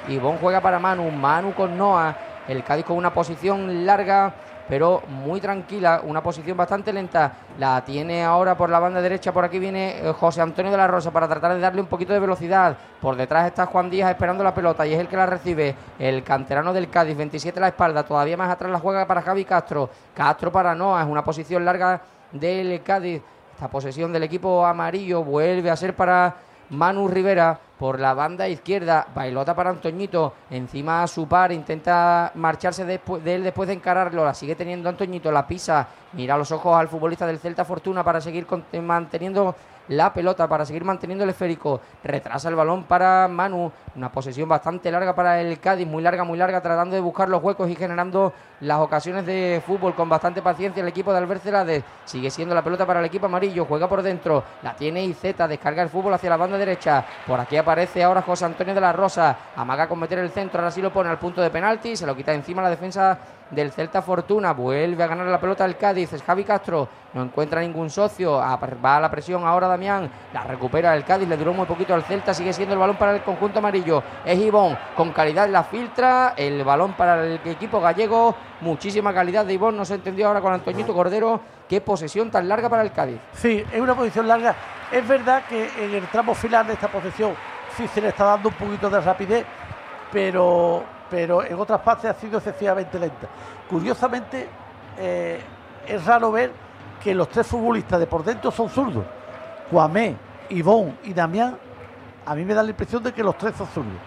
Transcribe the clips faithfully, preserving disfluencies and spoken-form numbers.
Ivón juega para Manu, Manu con Noah, el Cádiz con una posición larga pero muy tranquila, una posición bastante lenta, la tiene ahora por la banda derecha, por aquí viene José Antonio de la Rosa para tratar de darle un poquito de velocidad, por detrás está Juan Díaz esperando la pelota y es el que la recibe, el canterano del Cádiz, veintisiete a la espalda, todavía más atrás la juega para Javi Castro, Castro para Noah, es una posición larga del Cádiz, esta posesión del equipo amarillo vuelve a ser para Manu Rivera por la banda izquierda, bailota para Antoñito, encima a su par, intenta marcharse después de él después de encararlo, la sigue teniendo Antoñito, la pisa, mira a los ojos al futbolista del Celta Fortuna para seguir con, manteniendo la pelota, para seguir manteniendo el esférico, retrasa el balón para Manu, una posesión bastante larga para el Cádiz, muy larga, muy larga, tratando de buscar los huecos y generando las ocasiones de fútbol con bastante paciencia el equipo de Albert Celades, sigue siendo la pelota para el equipo amarillo, juega por dentro, la tiene Iceta, descarga el fútbol hacia la banda derecha, por aquí aparece ahora José Antonio de la Rosa, amaga con meter el centro, ahora sí lo pone al punto de penalti, se lo quita encima la defensa del Celta Fortuna, vuelve a ganar la pelota el Cádiz, es Javi Castro, no encuentra ningún socio, va a la presión ahora Damián, la recupera el Cádiz, le duró muy poquito al Celta, sigue siendo el balón para el conjunto amarillo, es Ivón, con calidad la filtra, el balón para el equipo gallego, muchísima calidad de Ivón, no se entendió ahora con Antoñito Cordero, qué posesión tan larga para el Cádiz. Sí, es una posición larga, es verdad que en el tramo final de esta posesión sí se le está dando un poquito de rapidez, pero... pero en otras partes ha sido excesivamente lenta. Curiosamente, eh, es raro ver que los tres futbolistas de por dentro son zurdos. Cuamé, Ivón y Damián, a mí me da la impresión de que los tres son zurdos.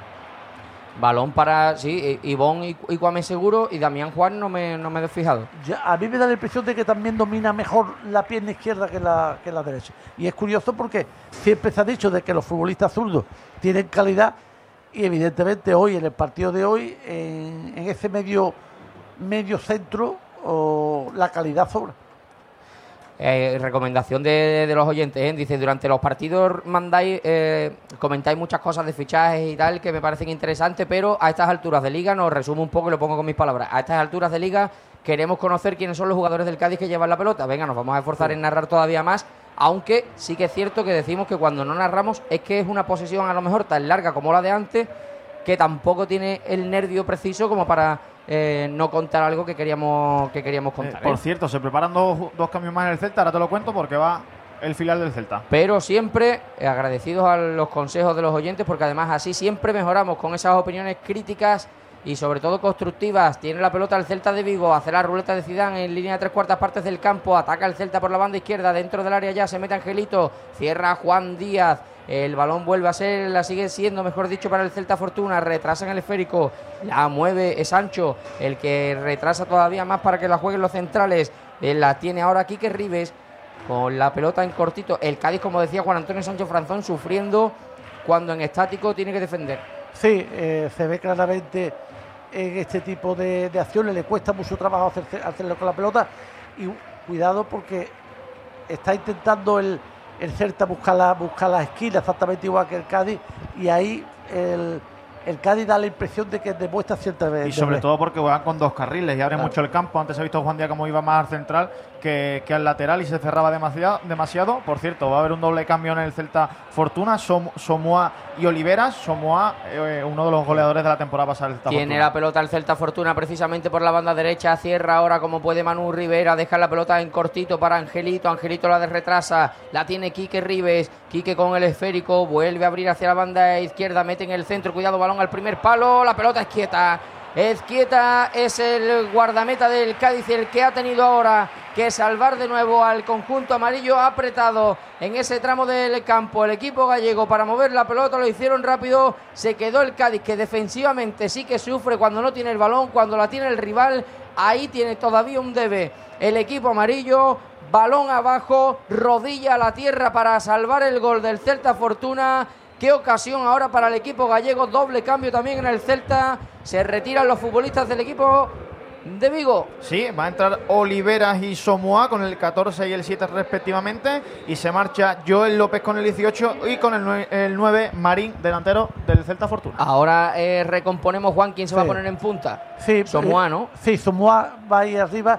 Balón para, sí, Ivón y, y Cuamé seguro, y Damián Juan no me, no me he fijado. Ya, a mí me da la impresión de que también domina mejor la pierna izquierda que la, que la derecha. Y es curioso porque siempre se ha dicho de que los futbolistas zurdos tienen calidad, y evidentemente hoy, en el partido de hoy, en, en ese medio medio centro, oh, la calidad sobra. Eh, recomendación de, de los oyentes, ¿eh? Dice, durante los partidos mandáis, eh, comentáis muchas cosas de fichajes y tal que me parecen interesantes, pero a estas alturas de liga, nos resumo un poco y lo pongo con mis palabras, a estas alturas de liga queremos conocer quiénes son los jugadores del Cádiz que llevan la pelota. Venga, nos vamos a esforzar sí. en narrar todavía más, aunque sí que es cierto que decimos que cuando no narramos es que es una posesión a lo mejor tan larga como la de antes, que tampoco tiene el nervio preciso como para eh, no contar algo que queríamos que queríamos contar. Eh, por ¿eh? cierto, se preparan dos, dos cambios más en el Celta, ahora te lo cuento porque va el filial del Celta. Pero siempre eh, agradecidos a los consejos de los oyentes, porque además así siempre mejoramos con esas opiniones críticas y sobre todo constructivas. Tiene la pelota el Celta de Vigo, hace la ruleta de Zidane en línea de tres cuartas partes del campo, ataca el Celta por la banda izquierda, dentro del área ya se mete Angelito, cierra Juan Díaz, el balón vuelve a ser, la sigue siendo, mejor dicho, para el Celta Fortuna, retrasa en el esférico, la mueve, es Sancho el que retrasa todavía más para que la jueguen los centrales, eh, la tiene ahora Quique Ribes con la pelota en cortito, el Cádiz, como decía Juan Antonio Sánchez Franzón, sufriendo cuando en estático tiene que defender. Sí, eh, se ve claramente en este tipo de, de acciones, le cuesta mucho trabajo hacer, hacerlo con la pelota, y cuidado porque está intentando el, el Celta buscar la, buscar la esquina exactamente igual que el Cádiz, y ahí el, el Cádiz da la impresión de que demuestra cierta vez. Y sobre todo porque van con dos carriles y abre claro. mucho el campo. Antes he visto Juan Díaz como iba más al central que, que al lateral y se cerraba demasiado, demasiado. Por cierto, va a haber un doble cambio en el Celta Fortuna, Som, Somoa y Oliveras. Somoa, eh, uno de los goleadores de la temporada pasada del Celta Tiene Fortuna. la pelota el Celta Fortuna precisamente por la banda derecha, cierra ahora como puede Manu Rivera, deja la pelota en cortito para Angelito, Angelito la retrasa, la tiene Quique Ribes, Quique con el esférico, vuelve a abrir hacia la banda izquierda, mete en el centro, cuidado, balón al primer palo, la pelota es quieta. Es quieta, es el guardameta del Cádiz el que ha tenido ahora que salvar de nuevo al conjunto amarillo, ha apretado en ese tramo del campo el equipo gallego para mover la pelota, lo hicieron rápido, se quedó el Cádiz que defensivamente sí que sufre cuando no tiene el balón, cuando la tiene el rival, ahí tiene todavía un debe el equipo amarillo, balón abajo, rodilla a la tierra para salvar el gol del Celta Fortuna. Qué ocasión ahora para el equipo gallego, doble cambio también en el Celta, se retiran los futbolistas del equipo de Vigo. Sí, va a entrar Oliveras y Somoa con el catorce y el siete respectivamente, y se marcha Joel López con el dieciocho y con el nueve, el nueve Marín, delantero del Celta Fortuna. Ahora eh, recomponemos, Juan, ¿quién se sí. va a poner en punta? Sí, Somoa, ¿no? Sí, Somoa va ahí arriba,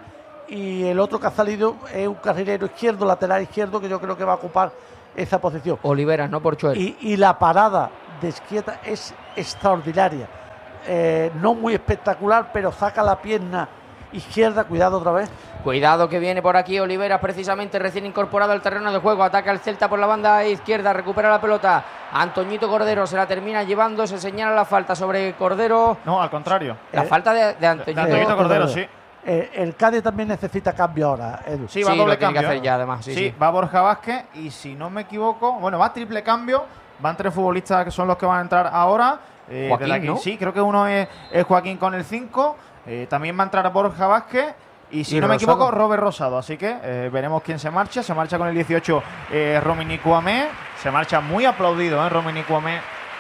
y el otro que ha salido es un carrilero izquierdo, lateral izquierdo, que yo creo que va a ocupar esa posición. Oliveras, no por Choel. Y, y la parada de Esquieta es extraordinaria. eh, no muy espectacular, pero saca la pierna izquierda, cuidado otra vez. Cuidado que viene por aquí Oliveras, precisamente recién incorporado al terreno de juego. Ataca el Celta por la banda izquierda, recupera la pelota. Antoñito Cordero se la termina llevando, se señala la falta sobre Cordero. No, al contrario. La Eh, falta de, de Antoñito, de Antoñito Cordero, sí. Eh, el Cádiz también necesita cambio ahora, Edu. Sí, va Sí, doble lo tiene cambio. que hacer ¿eh? ya, además, sí, sí. va Borja Vázquez y si no me equivoco, bueno, va triple cambio. Van tres futbolistas que son los que van a entrar ahora. Eh, Joaquín, de la que- ¿no? Sí, creo que uno es, es Joaquín con el cinco. Eh, también va a entrar Borja Vázquez. Y si Y no me Rosado. equivoco, Robert Rosado. Así que eh, veremos quién se marcha. Se marcha con el dieciocho eh, Romini Cuamé. Se marcha muy aplaudido, ¿eh? Romini Cuamé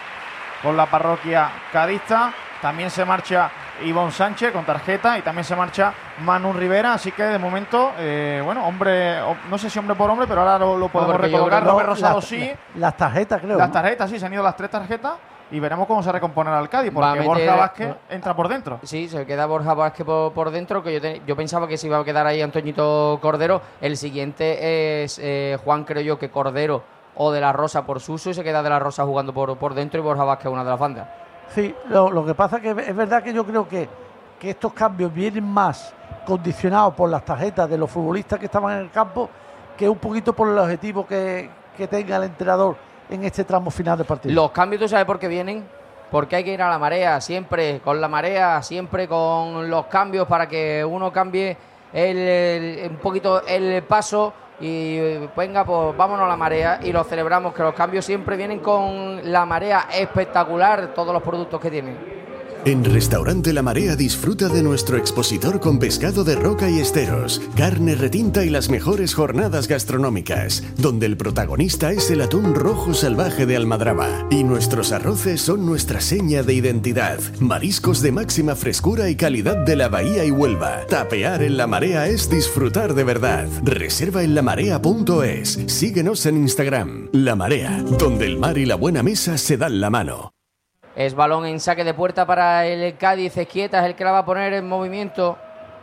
por la parroquia cadista. También se marcha Ivonne Sánchez con tarjeta. Y también se marcha Manu Rivera. Así que de momento, eh, bueno, hombre, o- no sé si hombre por hombre, pero ahora lo, lo podemos porque yo recolocar. creo- Robert Rosado las, sí. Las tarjetas, creo. Las ¿no? tarjetas, sí, se han ido las tres tarjetas. Y veremos cómo se recomponerá el Cádiz. Va a Porque meter- Borja Vázquez entra por dentro. Sí, se queda Borja Vázquez por, por dentro, que yo, te- yo pensaba que se iba a quedar ahí Antoñito Cordero. El siguiente es eh, Juan, creo yo, que Cordero o de la Rosa por Suso, y se queda de la Rosa jugando por, por dentro y Borja Vázquez una de las bandas. Sí, lo, lo que pasa es que es verdad que yo creo que, que estos cambios vienen más condicionados por las tarjetas de los futbolistas que estaban en el campo que un poquito por el objetivo que, que tenga el entrenador en este tramo final del partido. Los cambios, ¿tú sabes por qué vienen? Porque hay que ir a la marea, siempre con la marea, siempre con los cambios para que uno cambie el, el- un poquito el paso y eh, venga, pues vámonos a la marea y lo celebramos, que los cambios siempre vienen con la marea espectacular, todos los productos que tienen. En Restaurante La Marea disfruta de nuestro expositor con pescado de roca y esteros, carne retinta y las mejores jornadas gastronómicas, donde el protagonista es el atún rojo salvaje de Almadraba. Y nuestros arroces son nuestra seña de identidad. Mariscos de máxima frescura y calidad de la Bahía y Huelva. Tapear en La Marea es disfrutar de verdad. Reserva en lamarea punto es. Síguenos en Instagram. La Marea, donde el mar y la buena mesa se dan la mano. Es balón en saque de puerta para el Cádiz. Ezquieta es el que la va a poner en movimiento.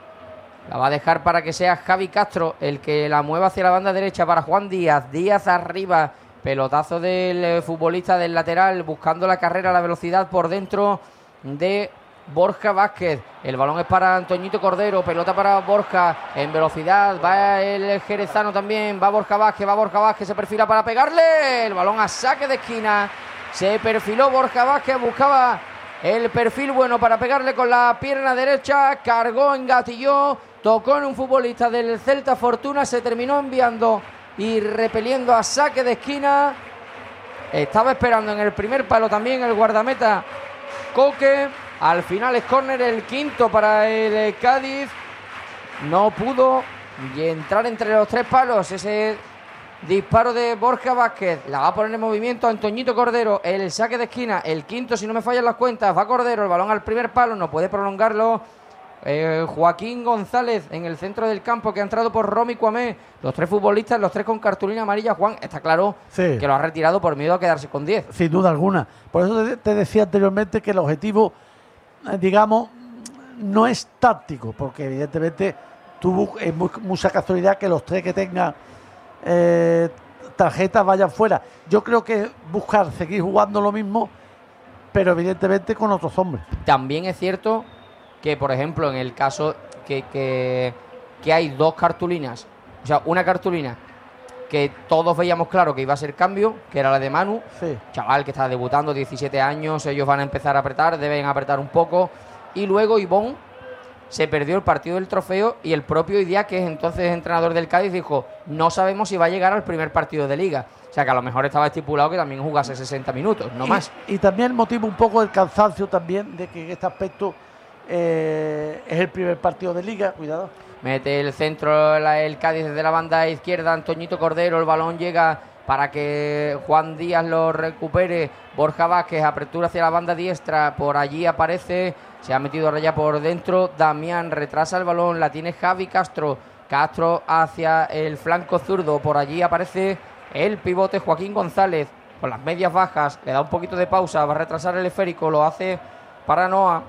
La va a dejar para que sea Javi Castro el que la mueva hacia la banda derecha para Juan Díaz. Díaz arriba. Pelotazo del eh, futbolista del lateral buscando la carrera, la velocidad por dentro de Borja Vázquez. El balón es para Antoñito Cordero. Pelota para Borja en velocidad. Va el jerezano también. Va Borja Vázquez. Va Borja Vázquez. Se perfila para pegarle. El balón a saque de esquina. Se perfiló Borja Vázquez, buscaba el perfil bueno para pegarle con la pierna derecha, cargó, engatilló, tocó en un futbolista del Celta Fortuna, se terminó enviando y repeliendo a saque de esquina. Estaba esperando en el primer palo también el guardameta Coque. Al final es córner, el quinto para el Cádiz. No pudo entrar entre los tres palos ese disparo de Borja Vázquez. La va a poner en movimiento Antoñito Cordero. El saque de esquina, el quinto si no me fallan las cuentas. Va Cordero, el balón al primer palo, no puede prolongarlo. Eh, Joaquín González en el centro del campo, que ha entrado por Romy Cuamé. Los tres futbolistas, los tres con cartulina amarilla. Juan, está claro Sí. que lo ha retirado por miedo a quedarse con diez. Sin duda alguna. Por eso te, te decía anteriormente que el objetivo, eh, digamos, no es táctico, porque evidentemente tuvo es muy- mucha casualidad que los tres que tengan eh, tarjetas vayan fuera. Yo creo que buscar seguir jugando lo mismo, pero evidentemente con otros hombres. También es cierto que, por ejemplo, en el caso que, que, que hay dos cartulinas, o sea, una cartulina que todos veíamos claro que iba a ser cambio, que era la de Manu, Sí. chaval que está debutando, diecisiete años, ellos van a empezar a apretar, deben apretar un poco, y luego Ivonne se perdió el partido del trofeo y el propio Idiá, que es entonces entrenador del Cádiz, dijo, no sabemos si va a llegar al primer partido de Liga. O sea que a lo mejor estaba estipulado que también jugase sesenta minutos, no y, más. Y también motiva un poco el cansancio también de que en este aspecto eh, es el primer partido de liga, cuidado. Mete el centro la- el Cádiz desde la banda izquierda, Antoñito Cordero, el balón llega para que Juan Díaz lo recupere. Borja Vázquez, apertura hacia la banda diestra, por allí aparece, se ha metido ahora ya por dentro, Damián retrasa el balón, la tiene Javi Castro, Castro hacia el flanco zurdo, por allí aparece el pivote Joaquín González, con las medias bajas, le da un poquito de pausa, va a retrasar el esférico, lo hace para Noa.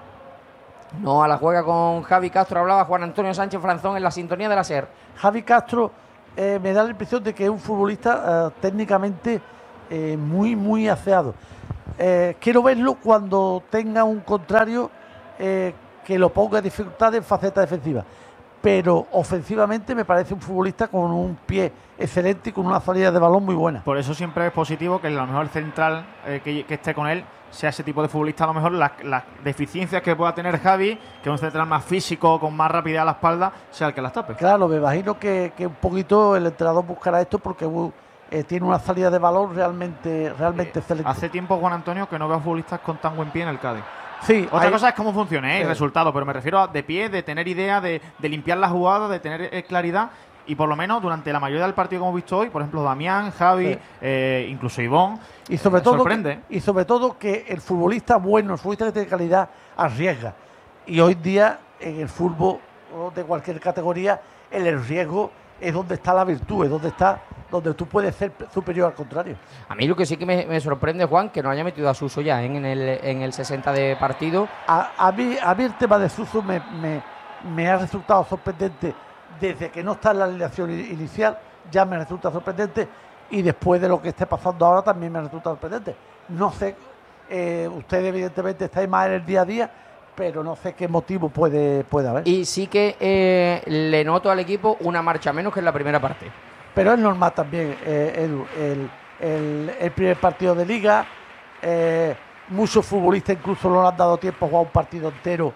Noa la juega con Javi Castro, hablaba Juan Antonio Sánchez Franzón en la sintonía de la SER. Javi Castro eh, me da la impresión de que es un futbolista eh, técnicamente eh, muy, muy aseado. eh, quiero verlo cuando tenga un contrario eh, que lo ponga en dificultad en faceta defensiva. Pero ofensivamente me parece un futbolista con un pie excelente y con una salida de balón muy buena. Por eso siempre es positivo que a lo mejor el central eh, que, que esté con él sea ese tipo de futbolista. A lo mejor las, las deficiencias que pueda tener Javi, que es un central más físico, con más rapidez a la espalda, sea el que las tape. Claro, me imagino que, que un poquito el entrenador buscará esto porque uh, eh, tiene una salida de balón realmente, realmente eh, excelente. Hace tiempo, Juan Antonio, que no veo futbolistas con tan buen pie en el Cádiz. Sí, Otra hay, cosa es cómo funcione, ¿eh? Sí. El resultado, pero me refiero a de pie, de tener idea, de, de limpiar la jugada, de tener eh, claridad. Y por lo menos durante la mayoría del partido que hemos visto hoy, por ejemplo, Damián, Javi, Sí. eh, incluso Ivón, y sobre eh, todo sorprende. Que, y sobre todo que el futbolista bueno, el futbolista que tiene calidad, arriesga. Y hoy día en el fútbol de cualquier categoría, el riesgo es donde está la virtud, es donde está donde tú puedes ser superior al contrario. A mí lo que sí que me, me sorprende, Juan, que no haya metido a Suso ya ¿eh? en el en el sesenta de partido. A, a, mí, a mí el tema de Suso me, me, me ha resultado sorprendente desde que no está en la alineación inicial, ya me resulta sorprendente, y después de lo que esté pasando ahora también me resulta sorprendente. No sé, eh, ustedes evidentemente estáis más en el día a día, pero no sé qué motivo puede, puede haber. Y sí que eh, le noto al equipo una marcha menos que en la primera parte. Pero es normal también, eh, Edu, el, el, el primer partido de Liga, eh, muchos futbolistas incluso no le han dado tiempo a jugar un partido entero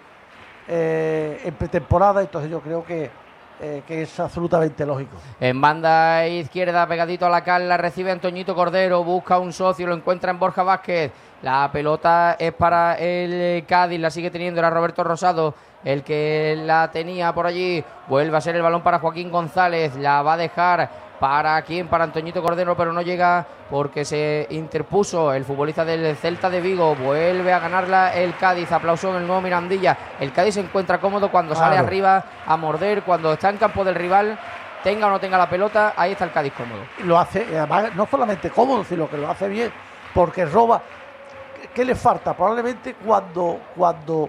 eh, en pretemporada, entonces yo creo que, eh, que es absolutamente lógico. En banda izquierda, pegadito a la cal, la recibe Antoñito Cordero, busca un socio, lo encuentra en Borja Vázquez. La pelota es para el Cádiz, la sigue teniendo, era Roberto Rosado el que la tenía por allí. Vuelve a ser el balón para Joaquín González, la va a dejar para quién, para Antoñito Cordero, pero no llega porque se interpuso el futbolista del Celta de Vigo. Vuelve a ganarla el Cádiz, aplauso en el nuevo Mirandilla. El Cádiz se encuentra cómodo cuando claro. sale arriba a morder, cuando está en campo del rival, tenga o no tenga la pelota, ahí está el Cádiz cómodo. Lo hace, además, no solamente cómodo, sino que lo hace bien, porque roba. ¿Qué le falta? Probablemente cuando, cuando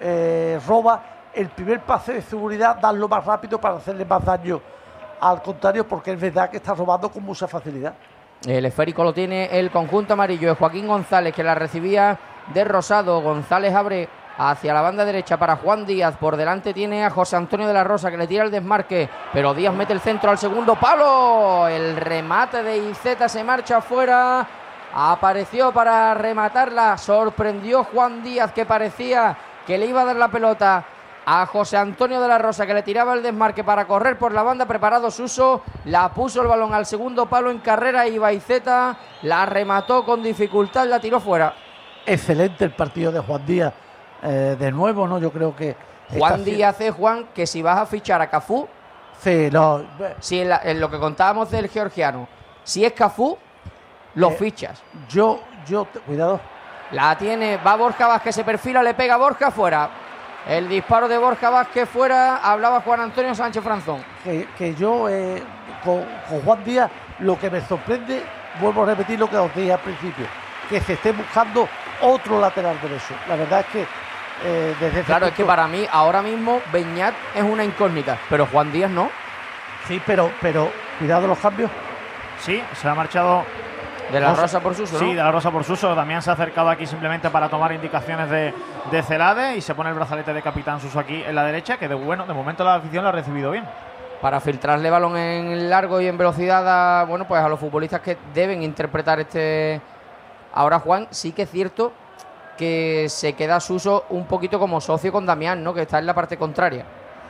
eh, roba el primer pase de seguridad, darlo más rápido para hacerle más daño al contrario, porque es verdad que está robando con mucha facilidad. El esférico lo tiene el conjunto amarillo, es Joaquín González, que la recibía de Rosado. González abre hacia la banda derecha para Juan Díaz, por delante tiene a José Antonio de la Rosa, que le tira el desmarque, pero Díaz mete el centro al segundo palo, el remate de Iceta se marcha afuera. Apareció para rematarla, sorprendió Juan Díaz, que parecía que le iba a dar la pelota a José Antonio de la Rosa, que le tiraba el desmarque para correr por la banda, preparado Suso, la puso el balón al segundo palo en carrera, y Baiceta la remató con dificultad, la tiró fuera. Excelente el partido de Juan Díaz, eh, de nuevo, ¿no? Yo creo que... Juan Díaz es, Juan, que si vas a fichar a Cafú, sí, no, si en, la, en lo que contábamos del georgiano, si es Cafú, lo eh, fichas. Yo, yo, cuidado. La tiene, va Borja Vázquez, se perfila, le pega Borja, fuera. El disparo de Borja Vázquez fuera, hablaba Juan Antonio Sánchez Franzón. Que, que yo, eh, con, con Juan Díaz, lo que me sorprende, vuelvo a repetir lo que os dije al principio, que se esté buscando otro lateral derecho. La verdad es que eh, desde Claro, ese es que punto, para mí, ahora mismo, Beñat es una incógnita, pero Juan Díaz no. sí, pero, pero cuidado los cambios. Sí, se ha marchado De la Rosa- Rosa por Suso, ¿no? Sí, de la Rosa por Suso. También se ha acercado aquí simplemente para tomar indicaciones de, de Celade, y se pone el brazalete de capitán Suso aquí en la derecha, que de bueno, de momento la afición lo ha recibido bien. Para filtrarle balón en largo y en velocidad a, bueno, pues a los futbolistas que deben interpretar este. Ahora, Juan, sí que es cierto que se queda Suso un poquito como socio con Damián, ¿no? Que está en la parte contraria.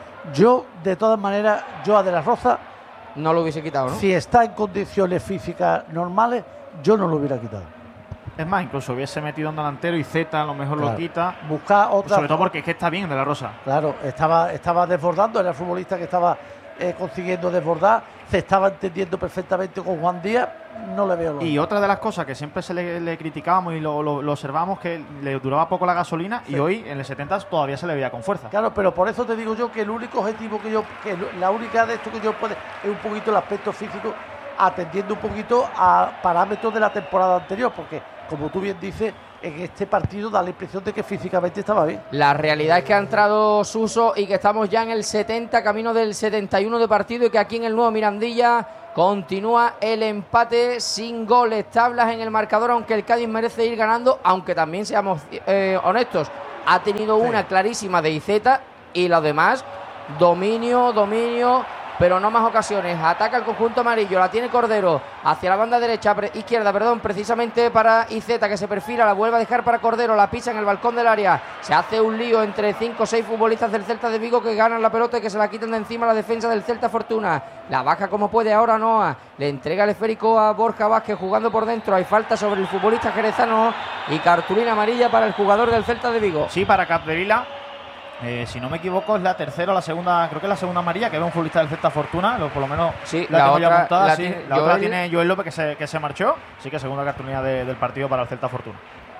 Yo, de todas maneras, yo a De la Rosa, No lo hubiese quitado, ¿no? si está en condiciones físicas normales, yo no lo hubiera quitado. Es más, incluso hubiese metido un delantero y Z a lo mejor Claro. lo quita. Buscar otra. Sobre todo porque es que está bien de la Rosa. Claro, estaba, estaba desbordando, era el futbolista que estaba eh, consiguiendo desbordar, se estaba entendiendo perfectamente con Juan Díaz, no le veo lo Y otra de las cosas que siempre se le, le criticábamos y lo, lo, lo observamos, que le duraba poco la gasolina, Sí. y hoy en el setenta todavía se le veía con fuerza. Claro, pero por eso te digo yo que el único objetivo que yo, que la única de esto que yo puedo es un poquito el aspecto físico, atendiendo un poquito a parámetros de la temporada anterior, porque como tú bien dices, en este partido da la impresión de que físicamente estaba bien. La realidad es que ha entrado Suso y que estamos ya en el setenta, camino del setenta y uno de partido, y que aquí en el nuevo Mirandilla Continúa el empate sin goles, tablas en el marcador, aunque el Cádiz merece ir ganando, aunque también seamos eh, honestos, ha tenido una clarísima de Iceta y los demás, dominio, dominio, pero no más ocasiones. Ataca el conjunto amarillo, la tiene Cordero hacia la banda derecha, pre- izquierda, perdón, precisamente para Iceta, que se perfila, la vuelve a dejar para Cordero, la pisa en el balcón del área, se hace un lío entre cinco o seis futbolistas del Celta de Vigo que ganan la pelota y que se la quitan de encima la defensa del Celta Fortuna. La baja como puede ahora Noa, le entrega el esférico a Borja Vázquez jugando por dentro, hay falta sobre el futbolista jerezano y cartulina amarilla para el jugador del Celta de Vigo. Sí, para Capdevila. Eh, si no me equivoco, es la tercera o la segunda, creo que es la segunda amarilla que ve un futbolista del Celta Fortuna, lo, por lo menos sí, la, la tengo otra, ya apuntada. la Sí, tiene la Joel, otra tiene Joel López que se, que se marchó, así que segunda cartulina de, del partido para el Celta Fortuna.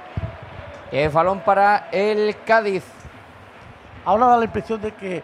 Es balón para el Cádiz. Ahora da la impresión de que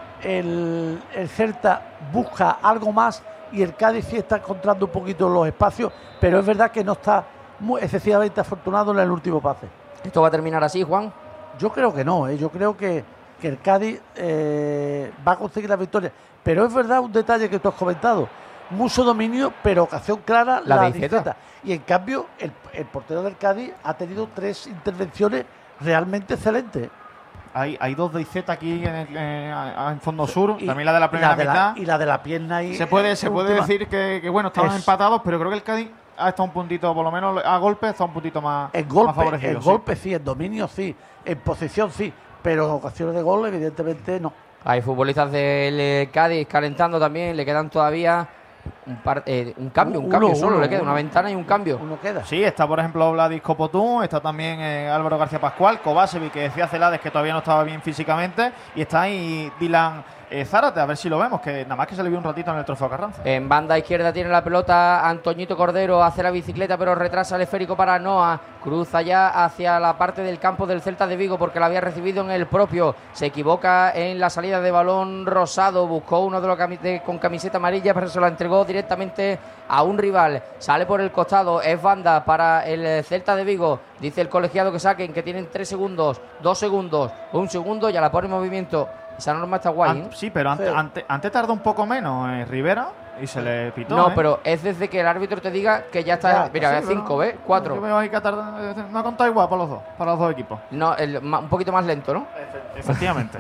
el, el Celta busca algo más y el Cádiz sí está encontrando un poquito los espacios, pero es verdad que no está muy excesivamente afortunado en el último pase. ¿Esto va a terminar así, Juan? Yo creo que no, ¿eh? Yo creo que, que el Cádiz eh, va a conseguir la victoria. Pero es verdad un detalle que tú has comentado. Mucho dominio, pero ocasión clara La la, de de Iceta. Iceta. Y en cambio, el, el portero del Cádiz ha tenido tres intervenciones realmente excelentes. Hay, hay dos de Iceta aquí en, el, eh, en fondo sur, Y- también la de la y primera de mitad. y la de la pierna ahí. Se puede, eh, se puede última. decir que, que, bueno, estaban Es- empatados, pero creo que el Cádiz ha estado un puntito, por lo menos a golpe, está un puntito más, En más golpe, favorecido. en sí. golpe sí, en dominio sí, en posición sí, pero en ocasiones de gol evidentemente no. Hay futbolistas del eh, Cádiz calentando también, le quedan todavía un, par, eh, un cambio, un Uno, cambio uno, solo, le queda uno. una ventana y un cambio. Uno queda. Sí, está por ejemplo Vladis Copotún, está también eh, Álvaro García Pascual, Kovacevic, que decía Celades que todavía no estaba bien físicamente, y está ahí Dylan eh, Zárate, a ver si lo vemos, que nada más que se le vio un ratito en el Trofeo Carranza. En banda izquierda tiene la pelota Antoñito Cordero, hace la bicicleta pero retrasa el esférico para Noa, cruza ya hacia la parte del campo del Celta de Vigo porque la había recibido en el propio, se equivoca en la salida de balón Rosado, buscó uno de los cami- de, con camiseta amarilla pero se la entregó directamente a un rival, sale por el costado, es banda para el Celta de Vigo, dice el colegiado que saquen, que tienen tres segundos, dos segundos, un segundo, ya la pone en movimiento. Esa norma está guay, ¿eh? An- sí, pero antes, Sí. antes, antes tardó un poco menos eh, Rivera y se le pitó. No, ¿eh? pero es desde que el árbitro te diga que ya está. Ya, mira, Sí, es pero cinco, ¿ves? Cuatro. Yo veo ahí que tarda- eh, no ha contado igual para los dos, para los dos equipos. No, el- ma- un poquito más lento, ¿no? Efectivamente.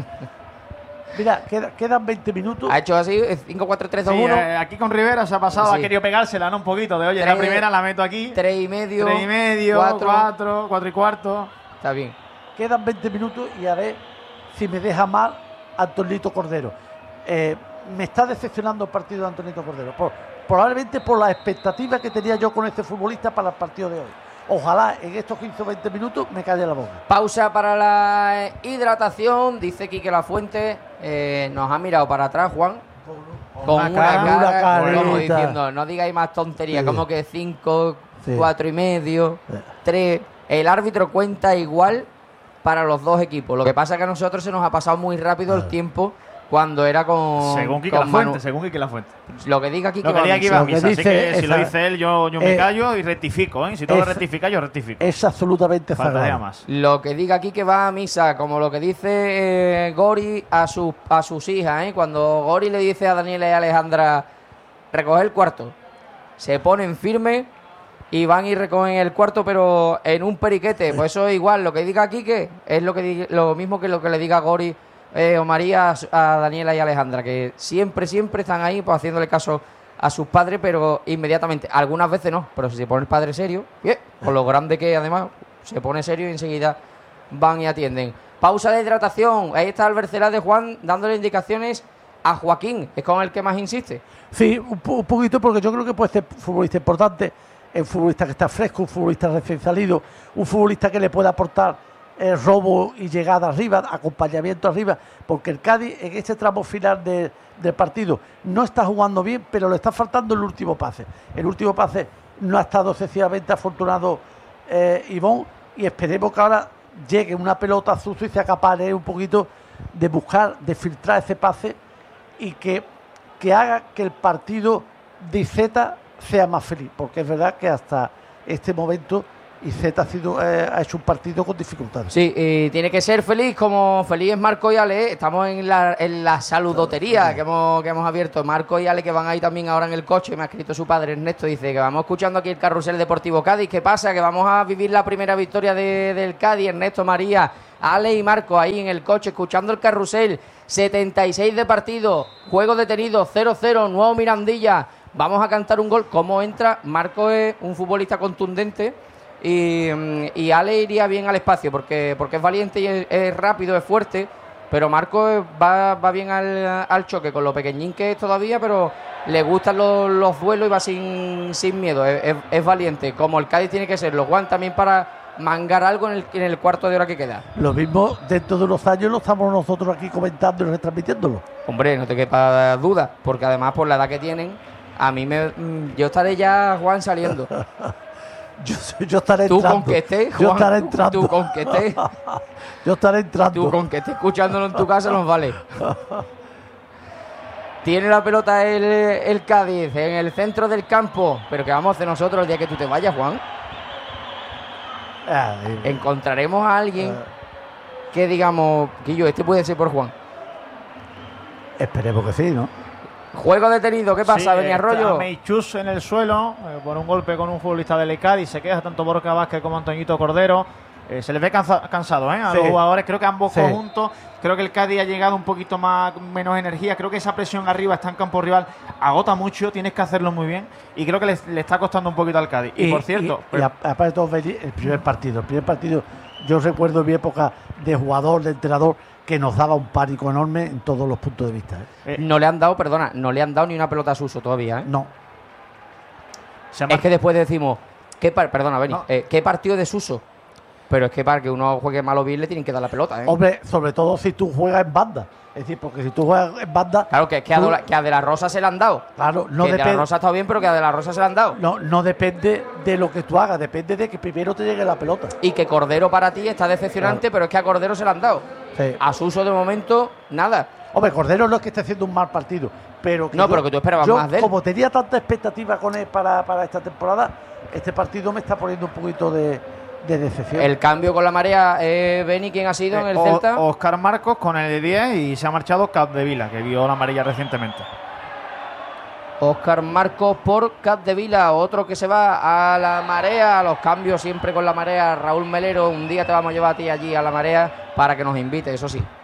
Mira, queda- quedan veinte minutos. Ha hecho así, cinco, cuatro, tres, dos, Sí, uno. eh, aquí con Rivera se ha pasado, Sí. ha querido pegársela, ¿no? Un poquito de, oye, Tres- la primera la meto aquí. Tres y medio. Tres y medio, cuatro. cuatro, cuatro y cuarto. Está bien. Quedan veinte minutos y a ver si me deja mal Antonito Cordero. Eh, me está decepcionando el partido de Antonito Cordero. Por- probablemente por la expectativa que tenía yo con este futbolista para el partido de hoy. Ojalá en estos quince o veinte minutos me calle la boca. Pausa para la eh, hidratación. Dice Quique Lafuente. Eh, nos ha mirado para atrás, Juan. Con una una, cara, cara, una carita. como diciendo, no digáis más tonterías, Sí. como que cinco, Sí. cuatro y medio, Sí. tres. El árbitro cuenta igual para los dos equipos. Lo que pasa es que a nosotros se nos ha pasado muy rápido el tiempo cuando era con. Según Quique con La Fuente, Manu. según Quique La Fuente. Lo que diga Quique Lo que va diga a que iba a Lo que misa, así dice que si lo esa- dice él, yo, yo me eh, callo y rectifico, ¿eh? Si tengo que es- rectificar, yo rectifico. Es absolutamente Faltaría sagrado. más. Lo que diga aquí que va a misa, como lo que dice eh, Gori a, sus a sus hijas, ¿eh? Cuando Gori le dice a Daniela y a Alejandra, recoger el cuarto, se ponen firmes y van y recogen el cuarto, pero en un periquete. Pues eso es igual, lo que diga aquí que es lo, que di- lo mismo que lo que le diga Gori eh, o María a, su- a Daniela y a Alejandra, que siempre, siempre están ahí pues, haciéndole caso a sus padres, pero inmediatamente. Algunas veces no, pero si se pone el padre serio, bien, con lo grande que además se pone serio y enseguida van y atienden. Pausa de hidratación. Ahí está Albert Celades, Juan, dándole indicaciones a Joaquín, es con el que más insiste. Sí, un, po- un poquito, porque yo creo que puede ser futbolista importante, un futbolista que está fresco, un futbolista recién salido, un futbolista que le puede aportar eh, robo y llegada arriba, acompañamiento arriba, porque el Cádiz en este tramo final de- del partido no está jugando bien, pero le está faltando el último pase. El último pase no ha estado excesivamente afortunado eh, Ivón, y esperemos que ahora llegue una pelota sucia y sea capaz de un poquito de buscar, de filtrar ese pase y que, que haga que el partido de Iceta sea más feliz, porque es verdad que hasta este momento y Zeta ha, sido, eh, ha hecho un partido con dificultades. Sí, y tiene que ser feliz, como feliz es Marco y Ale. Estamos en la, en la saludotería que hemos, que hemos abierto. Marco y Ale, que van ahí también ahora en el coche. Me ha escrito su padre Ernesto, dice que vamos escuchando aquí el Carrusel Deportivo Cádiz. ¿Qué pasa? Que vamos a vivir la primera victoria de, del Cádiz. Ernesto, María, Ale y Marco ahí en el coche escuchando el Carrusel. setenta y seis de partido, juego detenido, cero cero, nuevo Mirandilla. Vamos a cantar un gol. ¿Cómo entra? Marco es un futbolista contundente y, y Ale iría bien al espacio porque, porque es valiente y es, es rápido, es fuerte. Pero Marco va, va bien al, al choque con lo pequeñín que es todavía, pero le gustan los, los duelos y va sin, sin miedo. Es, es, es valiente, como el Cádiz tiene que serlo. Juan también para mangar algo en el, en el cuarto de hora que queda. Lo mismo dentro de unos años lo estamos nosotros aquí comentando y retransmitiéndolo. Hombre, no te quepa duda, porque además por la edad que tienen, a mí me, yo estaré ya, Juan, saliendo. yo, yo estaré tú entrando. Tú con que estés, Juan, yo estaré entrando. Tú con que estés. yo estaré entrando. Tú con que estés escuchándolo en tu casa nos vale. Tiene la pelota el, el Cádiz en el centro del campo, pero ¿qué vamos a hacer nosotros el día que tú te vayas, Juan? Ah, encontraremos a alguien que digamos, Guillo, este puede ser por Juan. Esperemos que sí, ¿no? Juego detenido, ¿qué pasa, sí, Beniarroyo? Meichus en el suelo eh, por un golpe con un futbolista del Cádiz. Se queja tanto Borja Vázquez como Antoñito Cordero. Eh, se les ve cansa cansado ¿eh? a sí. los jugadores. Creo que ambos sí. conjuntos. Creo que el Cádiz ha llegado un poquito más menos energía. Creo que esa presión arriba está en campo rival. Agota mucho, tienes que hacerlo muy bien. Y creo que le, le está costando un poquito al Cádiz. Y, y por cierto... Y, y aparte de todo, el primer partido. El primer partido, yo recuerdo mi época de jugador, de entrenador, que nos daba un pánico enorme en todos los puntos de vista. ¿eh? Eh, no le han dado, perdona, no le han dado ni una pelota a Suso todavía. ¿eh? No. Es que después decimos, ¿qué par perdona, Beni, no. eh, ¿qué partido de Suso? Pero es que para que uno juegue mal o bien le tienen que dar la pelota, ¿eh? Hombre, sobre todo si tú juegas en banda. Es decir, porque si tú juegas en banda... Claro, que es que, tú, a, que a De La Rosa se le han dado. Claro, no que depende... De La Rosa está bien, pero que a De La Rosa se le han dado. No, no depende de lo que tú hagas, depende de que primero te llegue la pelota. Y que Cordero para ti está decepcionante, claro. Pero es que a Cordero se le han dado. Sí. A Suso de momento, nada. Hombre, Cordero no es que esté haciendo un mal partido, pero que no, yo, pero que tú esperabas yo, más de él. Como tenía tanta expectativa con él para, para esta temporada, este partido me está poniendo un poquito de, de decepción. El cambio con la marea, eh, Beni, ¿quién ha sido eh, en el o, Celta? Óscar Marcos con el diez y se ha marchado Capdevila, que vio la amarilla recientemente. Óscar Marcos por Capdevila, otro que se va a la marea, a los cambios siempre con la marea. Raúl Melero, un día te vamos a llevar a ti allí a la marea para que nos invite, eso sí.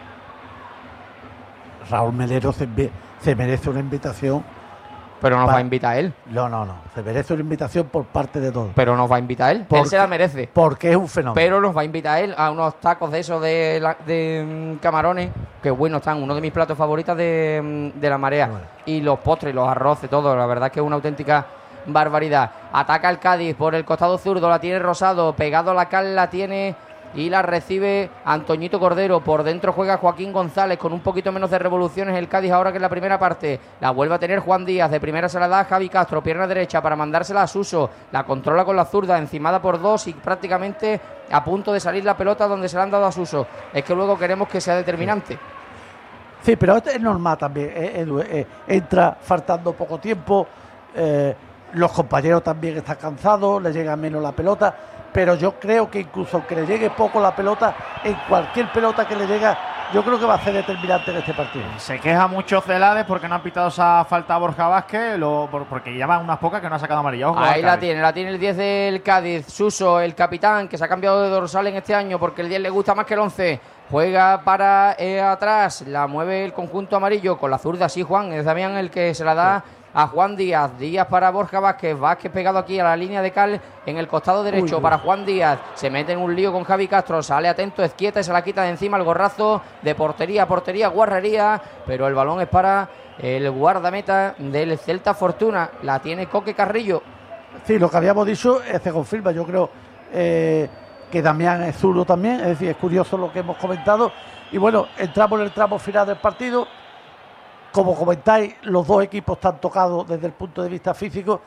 Raúl Melero se, se merece una invitación. Pero nos para... va a invitar él. No, no, no. Se merece una invitación por parte de todos. Pero nos va a invitar él. Porque, él se la merece. Porque es un fenómeno. Pero nos va a invitar él a unos tacos de esos de, la, de um, camarones. Que buenos están. Uno de mis platos favoritos de, um, de la marea. Bueno. Y los postres, los arroces, todo. La verdad es que es una auténtica barbaridad. Ataca el Cádiz por el costado zurdo. La tiene Rosado. Pegado a la cal la tiene... Y la recibe Antoñito Cordero. Por dentro juega Joaquín González con un poquito menos de revoluciones el Cádiz ahora que en la primera parte. La vuelve a tener Juan Díaz. De primera se la da a Javi Castro. Pierna derecha para mandársela a Suso. La controla con la zurda, encimada por dos y prácticamente a punto de salir la pelota donde se la han dado a Suso. Es que luego queremos que sea determinante. Sí, pero esto es normal también. Eh, Edu, eh, entra faltando poco tiempo. Eh, los compañeros también están cansados. Le llega menos la pelota. Pero yo creo que incluso aunque le llegue poco la pelota, en cualquier pelota que le llega, yo creo que va a ser determinante en este partido. Se queja mucho Celades porque no han pitado esa falta a Borja Vázquez, lo, por, porque lleva unas pocas que no ha sacado amarilla. Ojo, ahí la tiene, la tiene el diez del Cádiz, Suso, el capitán, que se ha cambiado de dorsal en este año porque el diez le gusta más que el once. Juega para eh, atrás, la mueve el conjunto amarillo con la zurda, sí, Juan, es Damián el que se la da a Juan Díaz. Díaz para Borja Vázquez, Vázquez pegado aquí a la línea de cal en el costado derecho. Uy, para Juan Díaz, se mete en un lío con Javi Castro, sale atento, Ezquieta y se la quita de encima el gorrazo de portería, portería, guarrería, pero el balón es para el guardameta del Celta Fortuna, la tiene Coque Carrillo. Sí, lo que habíamos dicho eh, se confirma, yo creo eh, que Damián es zurdo también, es decir, es curioso lo que hemos comentado. Y bueno, entramos en el tramo final del partido. Como comentáis, los dos equipos están tocados desde el punto de vista físico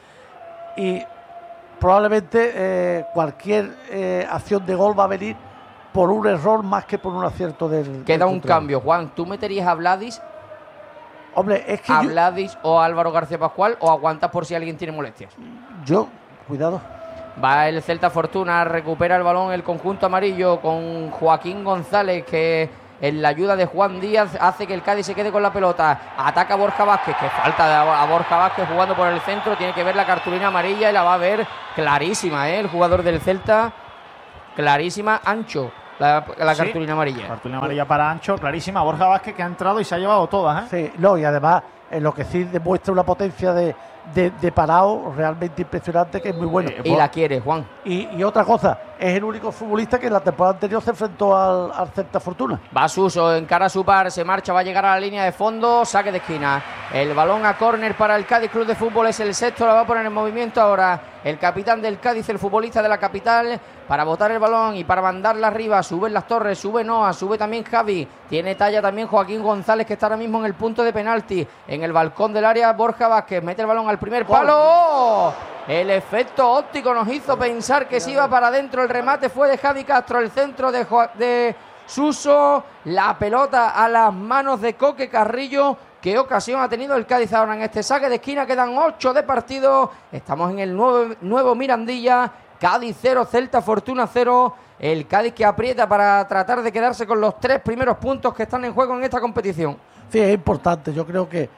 y probablemente eh, cualquier eh, acción de gol va a venir por un error más que por un acierto del... Queda del un cambio, Juan. ¿Tú meterías a Vladis? Hombre, es que ¿A yo, Vladis o a Álvaro García Pascual o aguantas por si alguien tiene molestias? Yo, cuidado. Va el Celta Fortuna, recupera el balón el conjunto amarillo con Joaquín González, que en la ayuda de Juan Díaz hace que el Cádiz se quede con la pelota. Ataca Borja Vázquez, que falta de a Borja Vázquez jugando por el centro. Tiene que ver la cartulina amarilla y la va a ver clarísima, ¿eh? El jugador del Celta, clarísima, Ancho, la, la Sí, cartulina amarilla. Cartulina amarilla para Ancho, clarísima. Borja Vázquez, que ha entrado y se ha llevado todas, ¿eh? Sí, no, y además en lo que sí demuestra una potencia de, de, de parado realmente impresionante, que es muy bueno. Eh, Y la quiere, Juan. Y, y otra cosa, es el único futbolista que en la temporada anterior se enfrentó al, al Celta Fortuna. Va Suso, encara a su par, se marcha, va a llegar a la línea de fondo, saque de esquina. El balón a córner para el Cádiz Club de Fútbol, es el sexto, la va a poner en movimiento ahora el capitán del Cádiz, el futbolista de la capital, para botar el balón y para mandarla arriba. Suben las torres, sube Noah, sube también Javi, tiene talla también Joaquín González, que está ahora mismo en el punto de penalti, en el balcón del área. Borja Vázquez mete el balón al primer palo. El efecto óptico nos hizo pensar que se iba para adentro. El remate fue de Javi Castro, el centro de, Jo- de Suso, la pelota a las manos de Coque Carrillo. ¿Qué ocasión ha tenido el Cádiz ahora en este saque de esquina? Quedan ocho de partido. Estamos en el nuevo, nuevo Mirandilla. Cádiz cero, Celta Fortuna cero. El Cádiz que aprieta para tratar de quedarse con los tres primeros puntos que están en juego en esta competición. Sí, es importante. Yo creo que eh,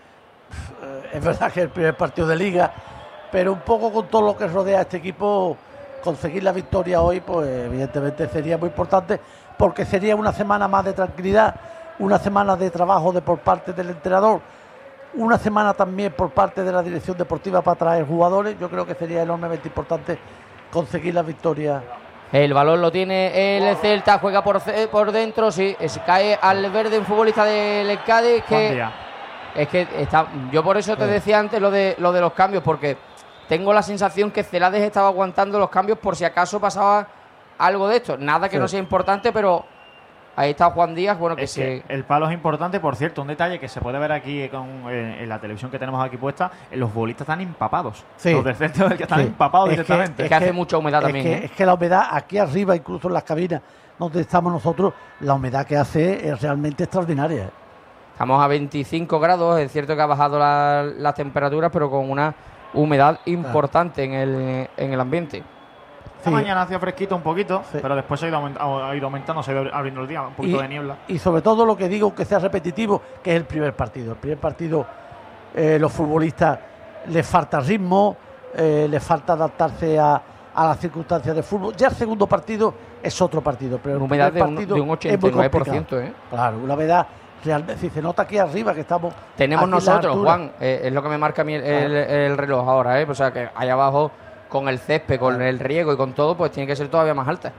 es verdad que es el primer partido de Liga, pero un poco con todo lo que rodea a este equipo, conseguir la victoria hoy, pues evidentemente sería muy importante, porque sería una semana más de tranquilidad, una semana de trabajo de por parte del entrenador, una semana también por parte de la dirección deportiva para traer jugadores. Yo creo que sería enormemente importante conseguir la victoria. El balón lo tiene el Celta, juega por, por dentro, sí, es, cae al verde un futbolista del Cádiz Juan que Díaz. es que está, yo por eso te decía antes lo de lo de los cambios, porque tengo la sensación que Celades estaba aguantando los cambios por si acaso pasaba algo de esto, nada que Sí. no sea importante, pero ahí está Juan Díaz, bueno, que Es se... que el palo es importante, por cierto, un detalle que se puede ver aquí con, eh, en la televisión que tenemos aquí puesta, eh, los futbolistas están empapados. Sí. Los del centro del que están Sí. empapados Es que- directamente. es que hace mucha humedad es también, que, ¿eh? es que la humedad aquí arriba, incluso en las cabinas donde estamos nosotros, la humedad que hace es realmente extraordinaria. Estamos a veinticinco grados, es cierto que ha bajado la- las temperaturas, pero con una humedad importante en el, en el ambiente. Esta Sí. mañana hacía fresquito un poquito, Sí. pero después ha ido, aument- ha ido aumentando, se ha ido abriendo el día, un poquito de niebla. Y sobre todo lo que digo, que sea repetitivo, que es el primer partido. El primer partido, eh, los futbolistas les falta ritmo, eh, les falta adaptarse a, a las circunstancias de fútbol. Ya el segundo partido es otro partido, pero el Una humedad primer de un, partido de un es muy ochenta y nueve por complicado. ciento, ¿eh? Claro, una humedad realmente. Si se nota aquí arriba que estamos. Tenemos aquí en la nosotros, altura. Juan, eh, es lo que me marca a mí el, el- el reloj ahora, ¿eh? O sea, que ahí abajo, con el césped, con el riego y con todo, pues tiene que ser todavía más alta.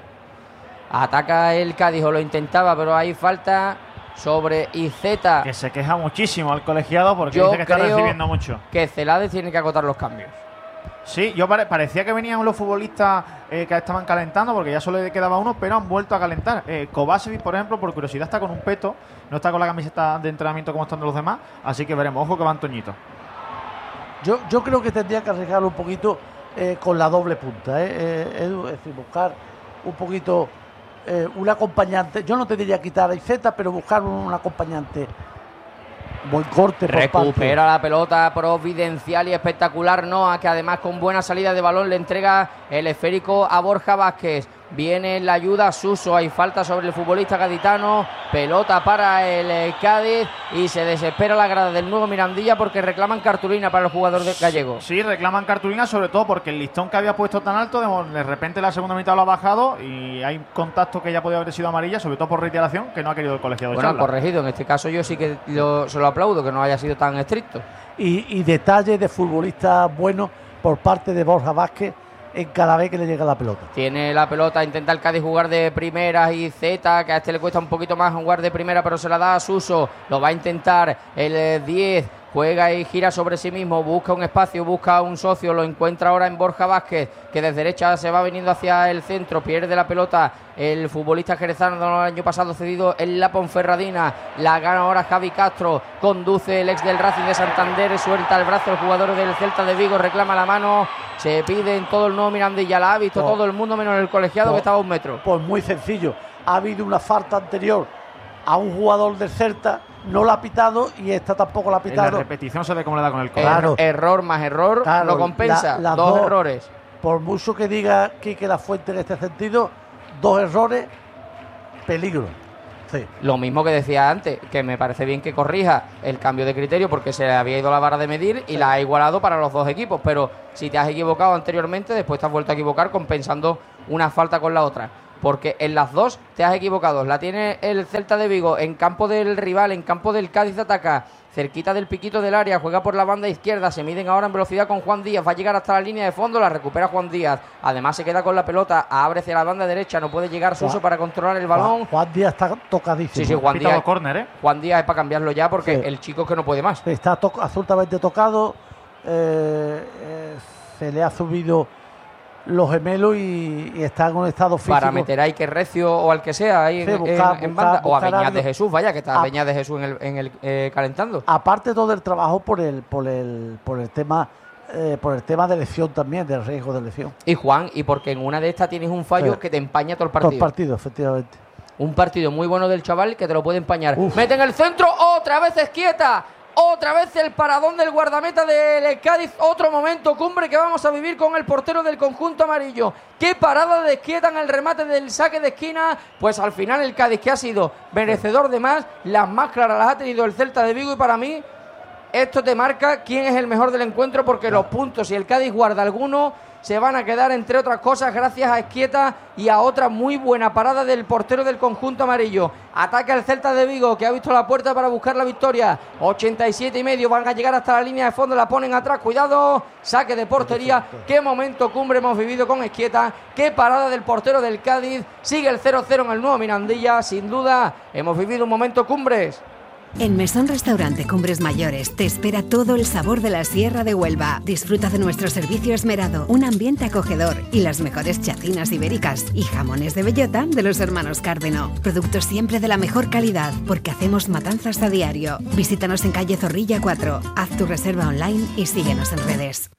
Ataca el Cádiz, o lo intentaba, pero hay falta sobre Iceta, Que se queja muchísimo al colegiado porque Yo dice que está creo- recibiendo mucho. que Celades tiene que acotar los cambios. Sí, yo pare- parecía que venían los futbolistas eh, que estaban calentando porque ya solo le quedaba uno, pero han vuelto a calentar. Eh, Kovacevic, por ejemplo, por curiosidad está con un peto, no está con la camiseta de entrenamiento como están los demás, así que veremos. Ojo que va Antoñito. Yo, yo creo que tendría que arriesgarlo un poquito eh, con la doble punta, ¿eh? Eh, Edu, es decir, buscar un poquito eh, un acompañante. Yo no te diría quitar a Iceta, pero buscar un acompañante. Buen corte por Recupera la pelota providencial y espectacular Noah, que además con buena salida de balón le entrega el esférico a Borja Vázquez. Viene la ayuda a Suso, hay falta sobre el futbolista gaditano, pelota para el eh, Cádiz y se desespera la grada del nuevo Mirandilla porque reclaman cartulina para el jugador de gallego. Sí, reclaman cartulina, sobre todo porque el listón que había puesto tan alto, de, de repente la segunda mitad lo ha bajado y hay contacto que ya podía haber sido amarilla, sobre todo por reiteración, que no ha querido el colegiado Bueno, echarla. corregido, en este caso yo sí que lo- se lo aplaudo, que no haya sido tan estricto. Y, y detalles de futbolistas buenos por parte de Borja Vázquez en cada vez que le llega la pelota. Tiene la pelota, intenta el Cádiz jugar de primeras y Z, que a este le cuesta un poquito más jugar de primera, pero se la da a Suso. Lo va a intentar el eh, diez, juega y gira sobre sí mismo, busca un espacio, busca un socio, lo encuentra ahora en Borja Vázquez, que desde derecha se va viniendo hacia el centro, pierde la pelota el futbolista jerezano del año pasado cedido en la Ponferradina, la gana ahora Javi Castro, conduce el ex del Racing de Santander, suelta el brazo el jugador del Celta de Vigo, reclama la mano, se pide en todo el nuevo Mirandilla, la ha visto Oh. todo el mundo menos el colegiado Oh. que estaba a un metro. Pues muy sencillo. Ha habido una falta anterior a un jugador del Celta, no la ha pitado y esta tampoco la ha En la pitado. repetición se ve cómo le da con el Er- codo. Claro. Error más error, Claro, no compensa, la- las dos dos- errores. por mucho que diga Quique Lafuente en este sentido, dos errores, peligro. Sí. Lo mismo que decía antes, que me parece bien que corrija el cambio de criterio porque se le había ido la vara de medir y sí. la ha igualado para los dos equipos, pero si te has equivocado anteriormente, después te has vuelto a equivocar compensando una falta con la otra, porque en las dos te has equivocado. La tiene el Celta de Vigo en campo del rival, en campo del Cádiz ataca, cerquita del piquito del área, juega por la banda izquierda, se miden ahora en velocidad con Juan Díaz, va a llegar hasta la línea de fondo, la recupera Juan Díaz, además se queda con la pelota, abre hacia la banda derecha, no puede llegar Suso para controlar el balón. Juan, Juan Díaz está tocadísimo. Sí, sí, Juan Díaz, córner, ¿eh? Juan Díaz es para cambiarlo ya porque sí. el chico es que no puede más. Está to absolutamente tocado, eh, eh, se le ha subido los gemelos y, y está en un estado físico. Para meter a Iker Recio o al que sea ahí sí, en, buscar, en, en banda, buscar, o a Beñat de Jesús, vaya, que está a, Beñat de Jesús en el, en el eh, calentando. Aparte todo el trabajo por el, por el, por el tema, eh, por el tema de lesión también, del riesgo de lesión. Y Juan, y porque en una de estas tienes un fallo sí. que te empaña todo el partido. Todo el partido, efectivamente. Un partido muy bueno del chaval que te lo puede empañar. Uf. Mete en el centro, otra vez Esquieta. Otra vez el paradón del guardameta del Cádiz. Otro momento cumbre que vamos a vivir con el portero del conjunto amarillo. Qué parada de Esquieta en el remate del saque de esquina. Pues al final el Cádiz, que ha sido merecedor de más, las más claras las ha tenido el Celta de Vigo. Y para mí esto te marca quién es el mejor del encuentro, porque los puntos, si el Cádiz guarda alguno, se van a quedar, entre otras cosas, gracias a Esquieta y a otra muy buena parada del portero del conjunto amarillo. Ataca el Celta de Vigo, que ha visto la puerta para buscar la victoria. ochenta y siete y medio, van a llegar hasta la línea de fondo, la ponen atrás, cuidado, saque de portería. Qué momento cumbre hemos vivido con Esquieta, qué parada del portero del Cádiz. Sigue el cero cero en el nuevo Mirandilla, sin duda hemos vivido un momento cumbres. En Mesón Restaurante Cumbres Mayores te espera todo el sabor de la Sierra de Huelva. Disfruta de nuestro servicio esmerado, un ambiente acogedor y las mejores chacinas ibéricas y jamones de bellota de los hermanos Cárdeno. Productos siempre de la mejor calidad, porque hacemos matanzas a diario. Visítanos en calle Zorrilla cuatro, haz tu reserva online y síguenos en redes.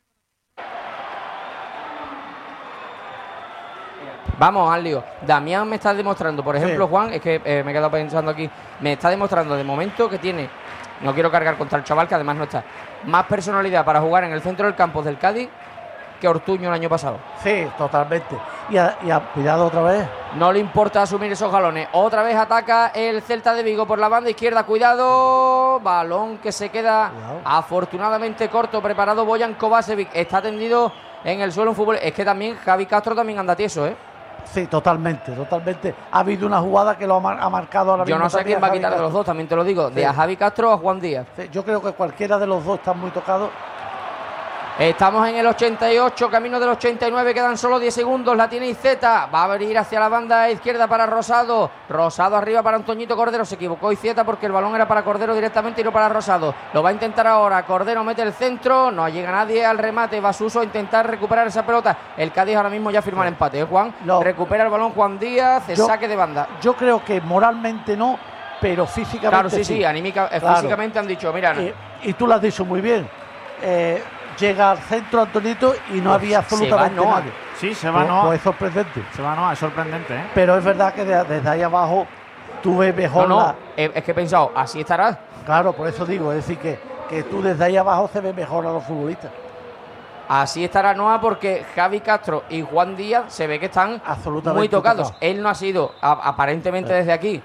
Vamos al lío. Damián me está demostrando, por ejemplo, sí. Juan, es que eh, me he quedado pensando aquí, me está demostrando de momento que tiene, no quiero cargar contra el chaval, que además no está, más personalidad para jugar en el centro del campo del Cádiz que Ortuño el año pasado. Sí, totalmente. Y, a, y a, cuidado otra vez. No le importa asumir esos galones. Otra vez ataca el Celta de Vigo por la banda izquierda. Cuidado. Balón que se queda cuidado. Afortunadamente corto. Preparado Bojan Kovacevic. Está tendido en el suelo un fútbol. Es que también Javi Castro también anda tieso, ¿eh? Sí, totalmente, totalmente. Ha habido una jugada que lo ha, mar ha marcado ahora mismo. Yo no sé quién va a quitar de los dos, también te lo digo. Sí. De a Javi Castro o a Juan Díaz. Sí, yo creo que cualquiera de los dos están muy tocados. Estamos en el ochenta y ocho, camino del ochenta y nueve, quedan solo diez segundos, la tiene Iceta, va a abrir hacia la banda izquierda para Rosado, Rosado arriba para Antoñito Cordero, se equivocó Iceta porque el balón era para Cordero directamente y no para Rosado, lo va a intentar ahora, Cordero mete el centro, no llega nadie al remate, va Suso a intentar recuperar esa pelota, el Cádiz ahora mismo ya firma el empate, ¿eh, Juan? No. Recupera el balón Juan Díaz, el yo, saque de banda. Yo creo que moralmente no, pero físicamente claro, sí, sí, sí, anímica, claro. Físicamente han dicho, mira. Eh, y tú lo has dicho muy bien, eh, llega al centro Antonito y no pues había absolutamente se va, nadie. Sí, se va, pues, no. Pues es sorprendente. Se va, no, es sorprendente, ¿eh? Pero es verdad que de, desde ahí abajo tú ves mejor. No, no, la... es que he pensado, así estarás. Claro, por eso digo, es decir, que, que tú desde ahí abajo se ve mejor a los futbolistas. Así estará Noa porque Javi Castro y Juan Díaz se ve que están muy tocados. Tocado. Él no ha sido, a, aparentemente sí. desde aquí,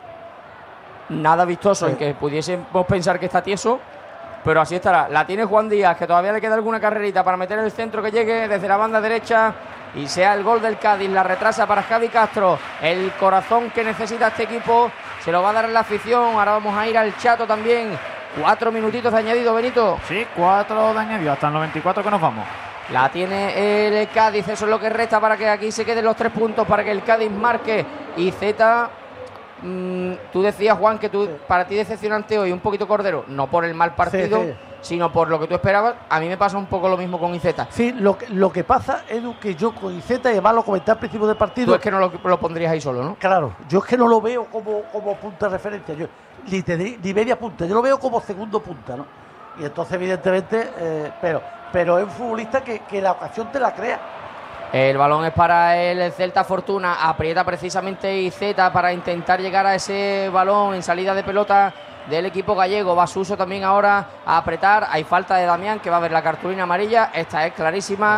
nada vistoso sí. en que pudiésemos pensar que está tieso. Pero así estará. La tiene Juan Díaz, que todavía le queda alguna carrerita para meter en el centro que llegue desde la banda derecha y sea el gol del Cádiz. La retrasa para Javi Castro. El corazón que necesita este equipo se lo va a dar en la afición. Ahora vamos a ir al Chato también. Cuatro minutitos de añadido, Benito. Sí, cuatro de añadido, hasta el noventa y cuatro que nos vamos. La tiene el Cádiz, eso es lo que resta para que aquí se queden los tres puntos, para que el Cádiz marque. Y Z... Mm, tú decías, Juan, que tú, sí. para ti decepcionante hoy un poquito Cordero, no por el mal partido, sí, sí. sino por lo que tú esperabas. A mí me pasa un poco lo mismo con Iceta. Sí, lo que, lo que pasa es que yo con Iceta, y además lo comenté al principio del partido. Tú es que no lo, lo pondrías ahí solo, ¿no? Claro, yo es que no lo veo como, como punta de referencia, yo ni, te, ni media punta, yo lo veo como segundo punta, ¿no? Y entonces, evidentemente, eh, pero, pero es un futbolista que, que la ocasión te la crea. El balón es para el Celta Fortuna, aprieta precisamente Iceta para intentar llegar a ese balón en salida de pelota del equipo gallego. Va Suso también ahora a apretar, hay falta de Damián que va a ver la cartulina amarilla, esta es clarísima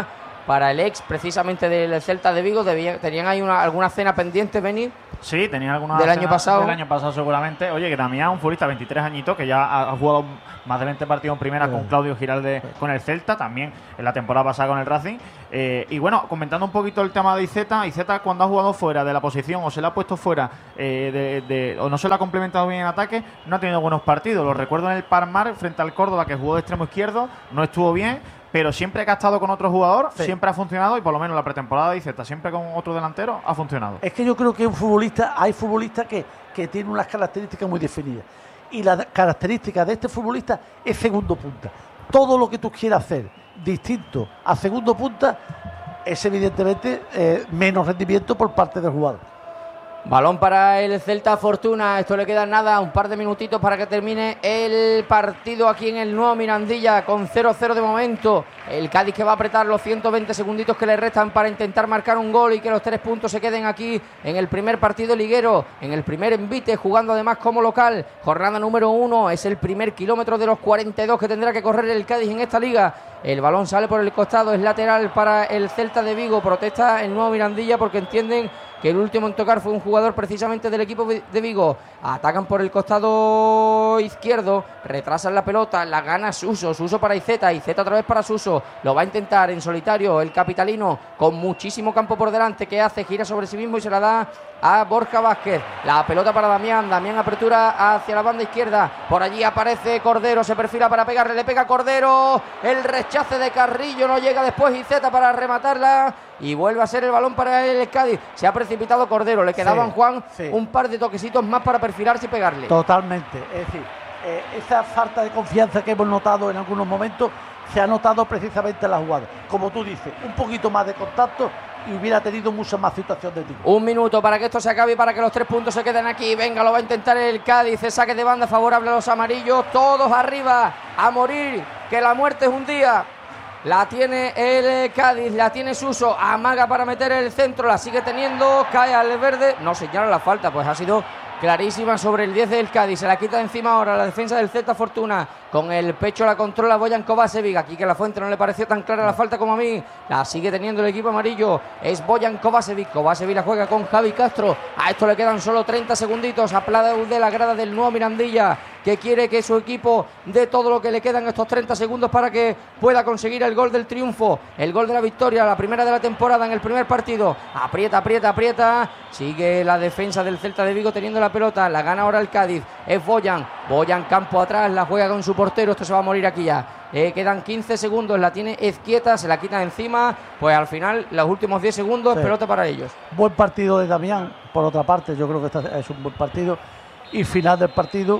para el ex precisamente del Celta de Vigo. Debía, ¿Tenían ahí una, alguna cena pendiente, Beni? Sí, tenía alguna del año pasado. Del año pasado seguramente. Oye, que también un futbolista de veintitrés añitos que ya ha, ha jugado más de veinte partidos en primera sí. con Claudio Giralde sí. con el Celta, también en la temporada pasada con el Racing. Eh, y bueno, comentando un poquito el tema de Iceta, Iceta cuando ha jugado fuera de la posición o se le ha puesto fuera eh, de, de, o no se le ha complementado bien en ataque, no ha tenido buenos partidos. Lo recuerdo en el Parmar frente al Córdoba, que jugó de extremo izquierdo, no estuvo bien, pero siempre que ha estado con otro jugador, sí. siempre ha funcionado, y por lo menos la pretemporada de Iceta, siempre con otro delantero, ha funcionado. Es que yo creo que un futbolista, hay futbolistas que, que tienen unas características muy definidas. Y la característica de este futbolista es segundo punta. Todo lo que tú quieras hacer distinto a segundo punta es evidentemente eh, menos rendimiento por parte del jugador. Balón para el Celta Fortuna. Esto le queda nada, un par de minutitos para que termine el partido aquí en el nuevo Mirandilla, con cero cero de momento. El Cádiz que va a apretar los ciento veinte segunditos que le restan para intentar marcar un gol y que los tres puntos se queden aquí en el primer partido liguero, en el primer envite, jugando además como local. Jornada número uno, es el primer kilómetro de los cuarenta y dos que tendrá que correr el Cádiz en esta liga. El balón sale por el costado, es lateral para el Celta de Vigo. Protesta el nuevo Mirandilla porque entienden que el último en tocar fue un jugador precisamente del equipo de Vigo. Atacan por el costado izquierdo, retrasan la pelota, la gana Suso, Suso para Iceta, Iceta otra vez para Suso, lo va a intentar en solitario el capitalino, con muchísimo campo por delante. ¿Qué hace? Gira sobre sí mismo y se la da a Borja Vázquez. La pelota para Damián, Damián apertura hacia la banda izquierda, por allí aparece Cordero, se perfila para pegarle, le pega Cordero, el rechace de Carrillo, no llega después Iceta para rematarla y vuelve a ser el balón para el Cádiz. Se ha precipitado Cordero, le quedaban sí, Juan sí. un par de toquecitos más para perfilarse y pegarle. Totalmente, es decir, eh, esa falta de confianza que hemos notado en algunos momentos se ha notado precisamente en la jugada. Como tú dices, un poquito más de contacto y hubiera tenido muchas más situaciones de tiro. Un minuto para que esto se acabe y para que los tres puntos se queden aquí. Venga, lo va a intentar el Cádiz. El saque de banda favorable a los amarillos. Todos arriba, a morir, que la muerte es un día. La tiene el Cádiz, la tiene Suso, amaga para meter el centro, la sigue teniendo, cae al verde, no señala la falta, pues ha sido clarísima sobre el diez del Cádiz. Se la quita de encima ahora la defensa del Celta Fortuna. Con el pecho la controla Bojan Kovačević. Aquí que la Fuente no le pareció tan clara la falta como a mí. La sigue teniendo el equipo amarillo. Es Bojan Kovačević. Kovačević la juega con Javi Castro. A esto le quedan solo treinta segunditos. Aplaude la grada del nuevo Mirandilla, que quiere que su equipo dé todo lo que le quedan estos treinta segundos para que pueda conseguir el gol del triunfo, el gol de la victoria, la primera de la temporada en el primer partido. Aprieta, aprieta, aprieta. Sigue la defensa del Celta de Vigo teniendo la pelota. La gana ahora el Cádiz. Es Bojan. Bojan campo atrás. La juega con su portero. Esto se va a morir aquí ya. Eh, quedan quince segundos. La tiene Ezquieta. Se la quita encima. Pues al final, los últimos diez segundos, sí. pelota para ellos. Buen partido de Damián. Por otra parte, yo creo que esta es un buen partido. Y final del partido.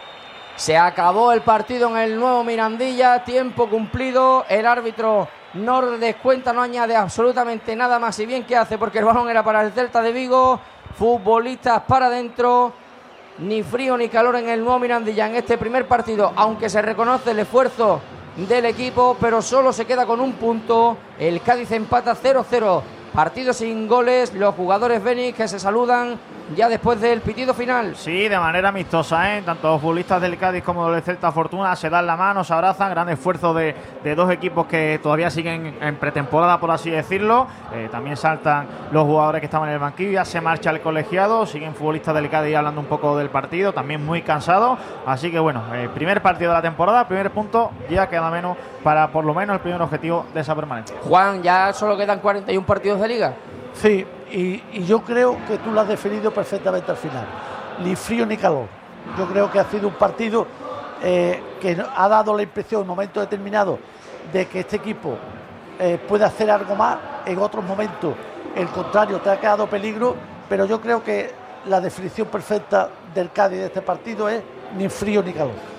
Se acabó el partido en el nuevo Mirandilla, tiempo cumplido, el árbitro no descuenta, no añade absolutamente nada más, y bien que hace, porque el balón era para el Celta de Vigo. Futbolistas para adentro, ni frío ni calor en el nuevo Mirandilla en este primer partido, aunque se reconoce el esfuerzo del equipo, pero solo se queda con un punto. El Cádiz empata cero cero. Partido sin goles, los jugadores Beni que se saludan ya después del pitido final. Sí, de manera amistosa, ¿eh? Tanto los futbolistas del Cádiz como del Celta Fortuna se dan la mano, se abrazan. Gran esfuerzo de, de dos equipos que todavía siguen en pretemporada, por así decirlo. Eh, también saltan los jugadores que estaban en el banquillo, ya se marcha el colegiado. Siguen futbolistas del Cádiz hablando un poco del partido, también muy cansados. Así que bueno, eh, primer partido de la temporada, primer punto, ya queda menos para por lo menos el primer objetivo de esa permanencia. Juan, ya solo quedan cuarenta y uno partidos de liga. Sí, y, y yo creo que tú lo has definido perfectamente al final. Ni frío ni calor. Yo creo que ha sido un partido eh, que ha dado la impresión en un momento determinado de que este equipo eh, puede hacer algo más. En otros momentos, el contrario, te ha quedado peligro. Pero yo creo que la definición perfecta del Cádiz de este partido es ni frío ni calor.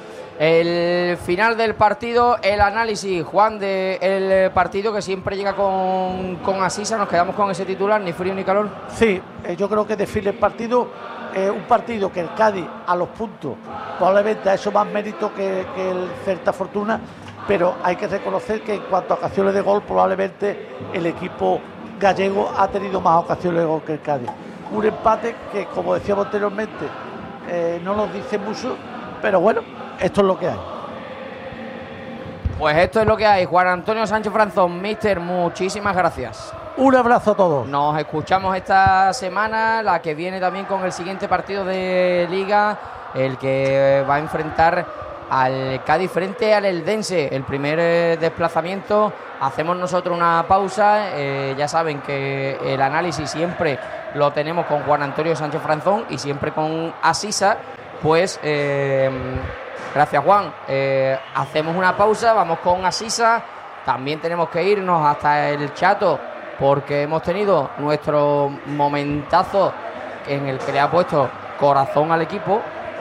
El final del partido, el análisis, Juan, del partido que siempre llega con, con Asisa. Nos quedamos con ese titular, ni frío ni calor. Sí, eh, yo creo que define el partido, eh, un partido que el Cádiz a los puntos probablemente ha hecho más mérito que, que el Celta Fortuna, pero hay que reconocer que en cuanto a ocasiones de gol probablemente el equipo gallego ha tenido más ocasiones de gol que el Cádiz. Un empate que, como decíamos anteriormente, eh, no nos dice mucho, pero bueno, esto es lo que hay. Pues esto es lo que hay. Juan Antonio Sánchez Franzón, míster, muchísimas gracias. Un abrazo a todos. Nos escuchamos esta semana, la que viene también con el siguiente partido de Liga, el que va a enfrentar al Cádiz frente al Eldense. El primer eh, desplazamiento. Hacemos nosotros una pausa. Eh, ya saben que el análisis siempre lo tenemos con Juan Antonio Sánchez Franzón y siempre con Asisa. Pues eh, gracias, Juan. Eh, hacemos una pausa, vamos con Asisa. También tenemos que irnos hasta el Chato, porque hemos tenido nuestro momentazo en el que le ha puesto corazón al equipo.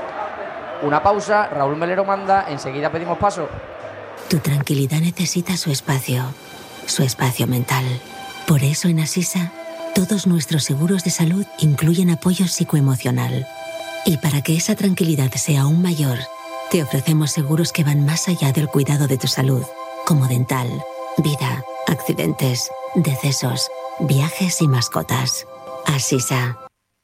Una pausa, Raúl Melero manda, enseguida pedimos paso. Tu tranquilidad necesita su espacio, su espacio mental. Por eso en Asisa, todos nuestros seguros de salud incluyen apoyo psicoemocional. Y para que esa tranquilidad sea aún mayor, te ofrecemos seguros que van más allá del cuidado de tu salud, como dental, vida, accidentes, decesos, viajes y mascotas. Asisa.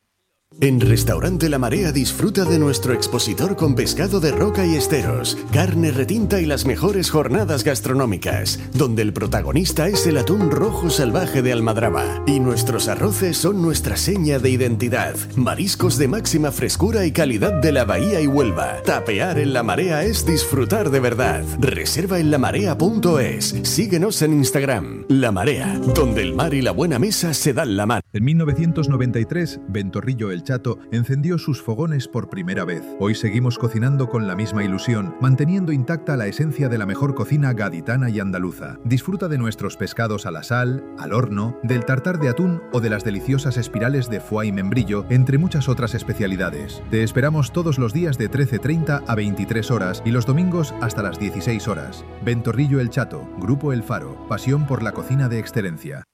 En Restaurante La Marea disfruta de nuestro expositor con pescado de roca y esteros, carne retinta y las mejores jornadas gastronómicas, donde el protagonista es el atún rojo salvaje de Almadraba y nuestros arroces son nuestra seña de identidad. Mariscos de máxima frescura y calidad de la Bahía y Huelva. Tapear en La Marea es disfrutar de verdad. Reserva en lamarea punto es. Síguenos en Instagram. La Marea, donde el mar y la buena mesa se dan la mano. En mil novecientos noventa y tres, Ventorrillo El Chato encendió sus fogones por primera vez. Hoy seguimos cocinando con la misma ilusión, manteniendo intacta la esencia de la mejor cocina gaditana y andaluza. Disfruta de nuestros pescados a la sal, al horno, del tartar de atún o de las deliciosas espirales de foie y membrillo, entre muchas otras especialidades. Te esperamos todos los días de trece treinta a veintitrés horas y los domingos hasta las dieciséis horas. Ventorrillo El Chato, Grupo El Faro, pasión por la cocina de excelencia.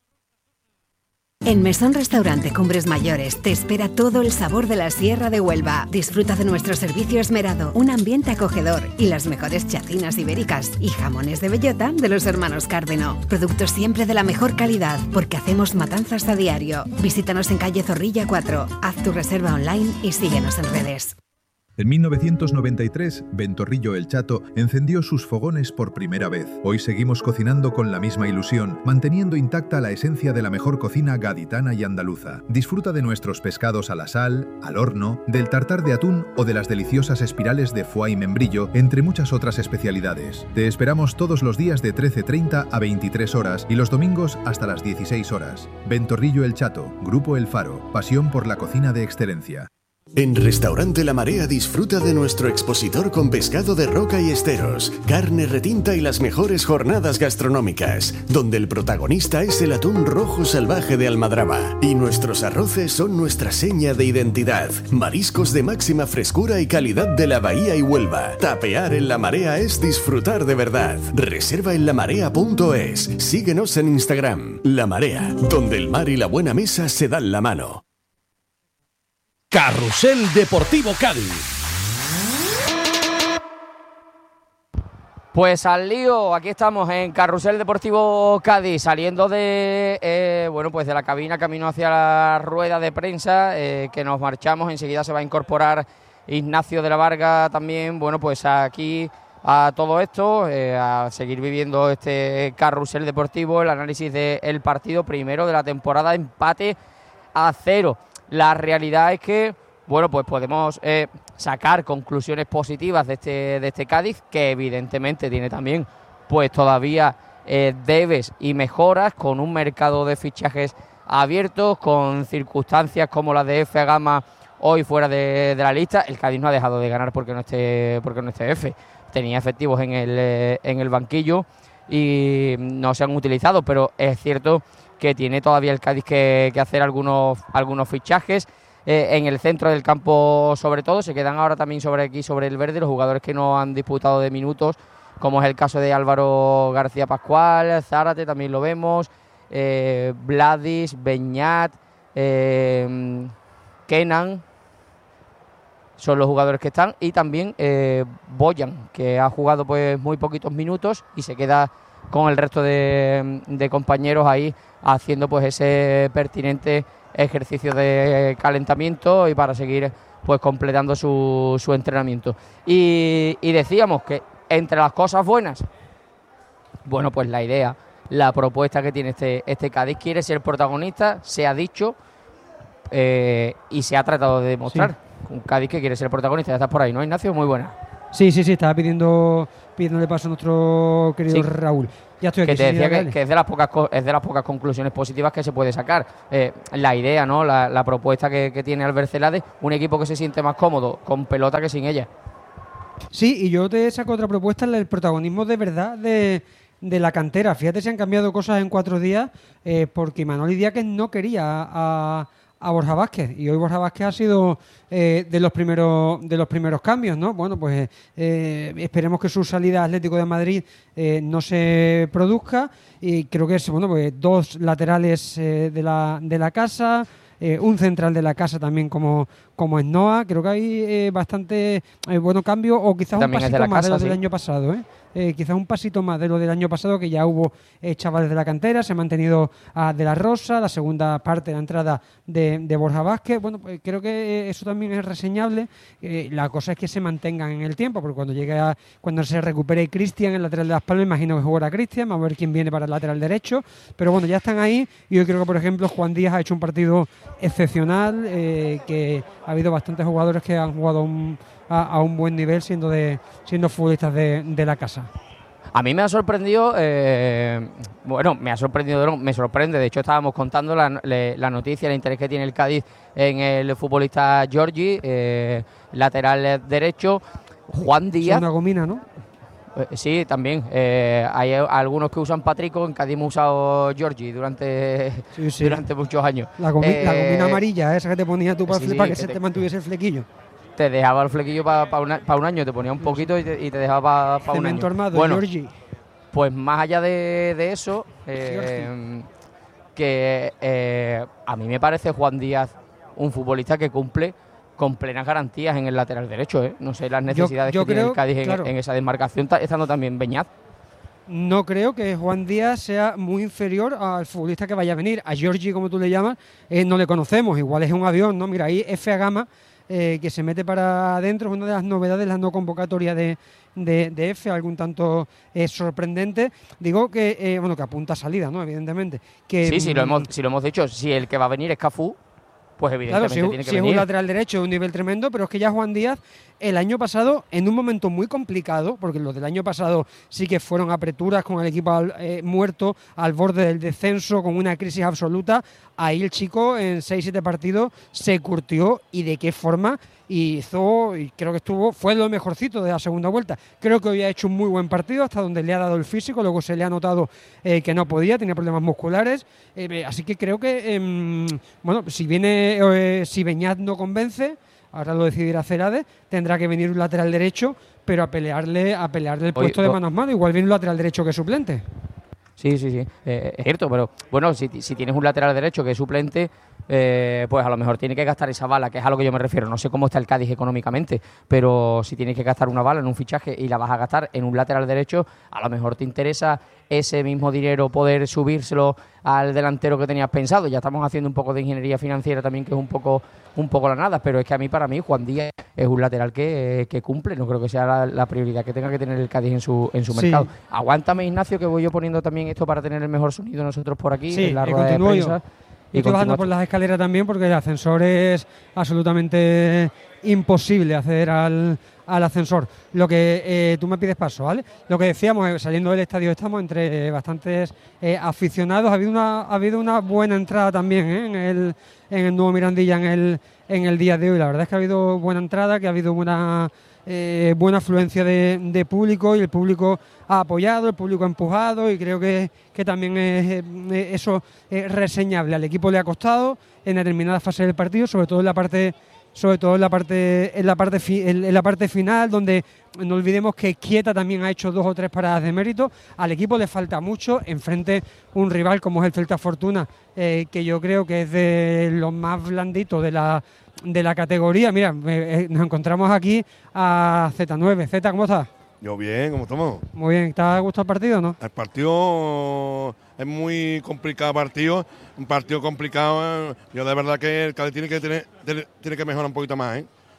En Mesón Restaurante Cumbres Mayores te espera todo el sabor de la Sierra de Huelva. Disfruta de nuestro servicio esmerado, un ambiente acogedor y las mejores chacinas ibéricas y jamones de bellota de los hermanos Cárdeno. Productos siempre de la mejor calidad, porque hacemos matanzas a diario. Visítanos en calle Zorrilla cuatro, haz tu reserva online y síguenos en redes. En mil novecientos noventa y tres, Ventorrillo El Chato encendió sus fogones por primera vez. Hoy seguimos cocinando con la misma ilusión, manteniendo intacta la esencia de la mejor cocina gaditana y andaluza. Disfruta de nuestros pescados a la sal, al horno, del tartar de atún o de las deliciosas espirales de foie y membrillo, entre muchas otras especialidades. Te esperamos todos los días de trece treinta a veintitrés horas y los domingos hasta las dieciséis horas. Ventorrillo El Chato, Grupo El Faro, pasión por la cocina de excelencia. En Restaurante La Marea disfruta de nuestro expositor con pescado de roca y esteros, carne retinta y las mejores jornadas gastronómicas, donde el protagonista es el atún rojo salvaje de Almadraba y nuestros arroces son nuestra seña de identidad. Mariscos de máxima frescura y calidad de la Bahía y Huelva. Tapear en La Marea es disfrutar de verdad. Reserva en lamarea punto es. Síguenos en Instagram. La Marea, donde el mar y la buena mesa se dan la mano. Carrusel Deportivo Cádiz. Pues al lío, aquí estamos en Carrusel Deportivo Cádiz, saliendo de eh, bueno, pues de la cabina camino hacia la rueda de prensa, eh, que nos marchamos. Enseguida se va a incorporar Ignacio de la Varga también, bueno, pues aquí a todo esto, eh, a seguir viviendo este Carrusel Deportivo, el análisis del partido primero de la temporada, empate a cero. La realidad es que, bueno, pues podemos eh, sacar conclusiones positivas de este, de este Cádiz, que evidentemente tiene también pues todavía eh, debes y mejoras, con un mercado de fichajes abiertos, con circunstancias como las de F. Gama hoy fuera de, de la lista. El Cádiz no ha dejado de ganar porque no esté, porque no esté F. Tenía efectivos en el, eh, en el banquillo y no se han utilizado, pero es cierto que tiene todavía el Cádiz que, que hacer algunos, algunos fichajes. Eh, en el centro del campo, sobre todo, se quedan ahora también sobre aquí, sobre el verde, los jugadores que no han disputado de minutos, como es el caso de Álvaro García Pascual, Zárate también lo vemos, eh, Vladis, Beñat, eh, Kenan, son los jugadores que están, y también eh, Boyan, que ha jugado pues muy poquitos minutos y se queda con el resto de, de compañeros ahí haciendo pues ese pertinente ejercicio de calentamiento y para seguir pues completando su, su entrenamiento. Y, y decíamos que entre las cosas buenas Bueno, pues la idea, la propuesta que tiene este, este Cádiz, quiere ser protagonista, se ha dicho eh, y se ha tratado de demostrar. Sí. Un Cádiz que quiere ser protagonista, ya estás por ahí, ¿no, Ignacio? Muy buena. Sí, sí, sí, estaba pidiendo pidiéndole paso a nuestro querido sí. Raúl. Ya estoy aquí. Que te decía que, que es de las pocas es de las pocas conclusiones positivas que se puede sacar. Eh, la idea, ¿no? La, la propuesta que, que tiene Albert Celades, un equipo que se siente más cómodo con pelota que sin ella. Sí, y yo te saco otra propuesta, el protagonismo de verdad de, de la cantera. Fíjate si han cambiado cosas en cuatro días, eh, porque Imanol Idiáquez no quería a, a Borja Vázquez, y hoy Borja Vázquez ha sido eh, de los primeros de los primeros cambios, ¿no? Bueno, pues eh, esperemos que su salida a Atlético de Madrid eh, no se produzca, y creo que es, bueno, pues dos laterales eh, de la de la casa. Eh, un central de la casa también como, como es Noah. Creo que hay eh, bastante eh, bueno cambio, o quizás también un pasito de más casa, de lo sí. del año pasado, ¿eh? Eh, quizás un pasito más de lo del año pasado, que ya hubo eh, chavales de la cantera, se ha mantenido a De La Rosa, la segunda parte de la entrada de, de Borja Vázquez. Bueno, pues creo que eh, eso también es reseñable. Eh, la cosa es que se mantengan en el tiempo, porque cuando llegue a, cuando se recupere Cristian, el lateral de Las Palmas, imagino que jugará Cristian, vamos a ver quién viene para el lateral derecho, pero bueno, ya están ahí, y yo creo que por ejemplo Juan Díaz ha hecho un partido excepcional, eh, que ha habido bastantes jugadores que han jugado un A, a un buen nivel siendo de siendo futbolistas de, de la casa. A mí me ha sorprendido, eh, bueno, me ha sorprendido, me sorprende, de hecho estábamos contando la, la noticia, el interés que tiene el Cádiz en el futbolista Giorgi, eh, lateral derecho, Juan Díaz. Es una gomina, ¿no? Eh, sí, también. Eh, hay algunos que usan Patrico, en Cádiz hemos usado Giorgi durante, sí, sí. durante muchos años. La, gomi eh, la gomina amarilla, esa que te ponía tú para, sí, para sí, que, que se te, te mantuviese el flequillo. Te dejaba el flequillo para pa pa un año, te ponía un poquito y te, y te dejaba para pa un año. Armado, bueno, Giorgi. Pues más allá de, de eso, eh, que eh, a mí me parece Juan Díaz un futbolista que cumple con plenas garantías en el lateral derecho. ¿eh? No sé las necesidades yo, yo que creo, tiene el Cádiz claro. en, en esa desmarcación, estando también Beñat. No creo que Juan Díaz sea muy inferior al futbolista que vaya a venir. A Giorgi, como tú le llamas, eh, no le conocemos, igual es un avión, ¿no? Mira, ahí F A Gama, Eh, que se mete para adentro, es una de las novedades, la no convocatoria de, de, de F, algún tanto eh, sorprendente. Digo que, eh, bueno, que apunta a salida, ¿no? Evidentemente. Que, sí, sí, lo hemos, si lo hemos dicho, si el que va a venir es Cafú, pues evidentemente claro, si, tiene que si venir. Es un lateral derecho de un nivel tremendo, pero es que ya Juan Díaz, el año pasado, en un momento muy complicado, porque los del año pasado sí que fueron apreturas con el equipo al, eh, muerto, al borde del descenso, con una crisis absoluta, ahí el chico en seis siete partidos se curtió, y de qué forma, y hizo, y creo que estuvo, fue lo mejorcito de la segunda vuelta. Creo que hoy ha hecho un muy buen partido, hasta donde le ha dado el físico, luego se le ha notado eh, que no podía, tenía problemas musculares, eh, así que creo que, eh, bueno, si viene, eh, si Beñat no convence, ahora lo decidirá Celades, tendrá que venir un lateral derecho, pero a pelearle, a pelearle el puesto Oye, de mano a mano, igual viene un lateral derecho que es suplente. Sí, sí, sí, eh, es cierto, pero bueno, si, si tienes un lateral derecho que es suplente, eh, pues a lo mejor tiene que gastar esa bala, que es a lo que yo me refiero. No sé cómo está el Cádiz económicamente, pero si tienes que gastar una bala en un fichaje y la vas a gastar en un lateral derecho, a lo mejor te interesa ese mismo dinero poder subírselo al delantero que tenías pensado. Ya estamos haciendo un poco de ingeniería financiera también, que es un poco un poco la nada, pero es que a mí, para mí, Juan Díaz es un lateral que, que cumple. No creo que sea la, la prioridad que tenga que tener el Cádiz en su en su sí. mercado. Aguántame, Ignacio, que voy yo poniendo también esto para tener el mejor sonido nosotros por aquí, sí, en la rueda de prensa. Y estoy bajando por las escaleras también, porque el ascensor es absolutamente imposible acceder al, al ascensor. Lo que eh, tú me pides paso, ¿vale? Lo que decíamos, eh, saliendo del estadio estamos entre eh, bastantes eh, aficionados. Ha habido una ha habido una buena entrada también ¿eh? en el en el nuevo Mirandilla en el en el día de hoy. La verdad es que ha habido buena entrada, que ha habido buena eh, buena afluencia de, de público, y el público ha apoyado, el público ha empujado, y creo que, que también es, eh, eso es reseñable. Al equipo le ha costado en determinadas fases del partido, sobre todo en la parte sobre todo en la parte en la parte fi, en, en la parte final, donde no olvidemos que Quieta también ha hecho dos o tres paradas de mérito. Al equipo le falta mucho, enfrente un rival como es el Celta Fortuna, eh, que yo creo que es de los más blanditos de la de la categoría. Mira, eh, nos encontramos aquí a Z nueve. Z, ¿cómo estás? Yo bien, ¿cómo estamos? Muy bien, ¿te ha gustado el partido o no? El partido es muy complicado partido, un partido complicado. Yo de verdad que el Cádiz tiene que tener, tiene que mejorar un poquito más, ¿eh?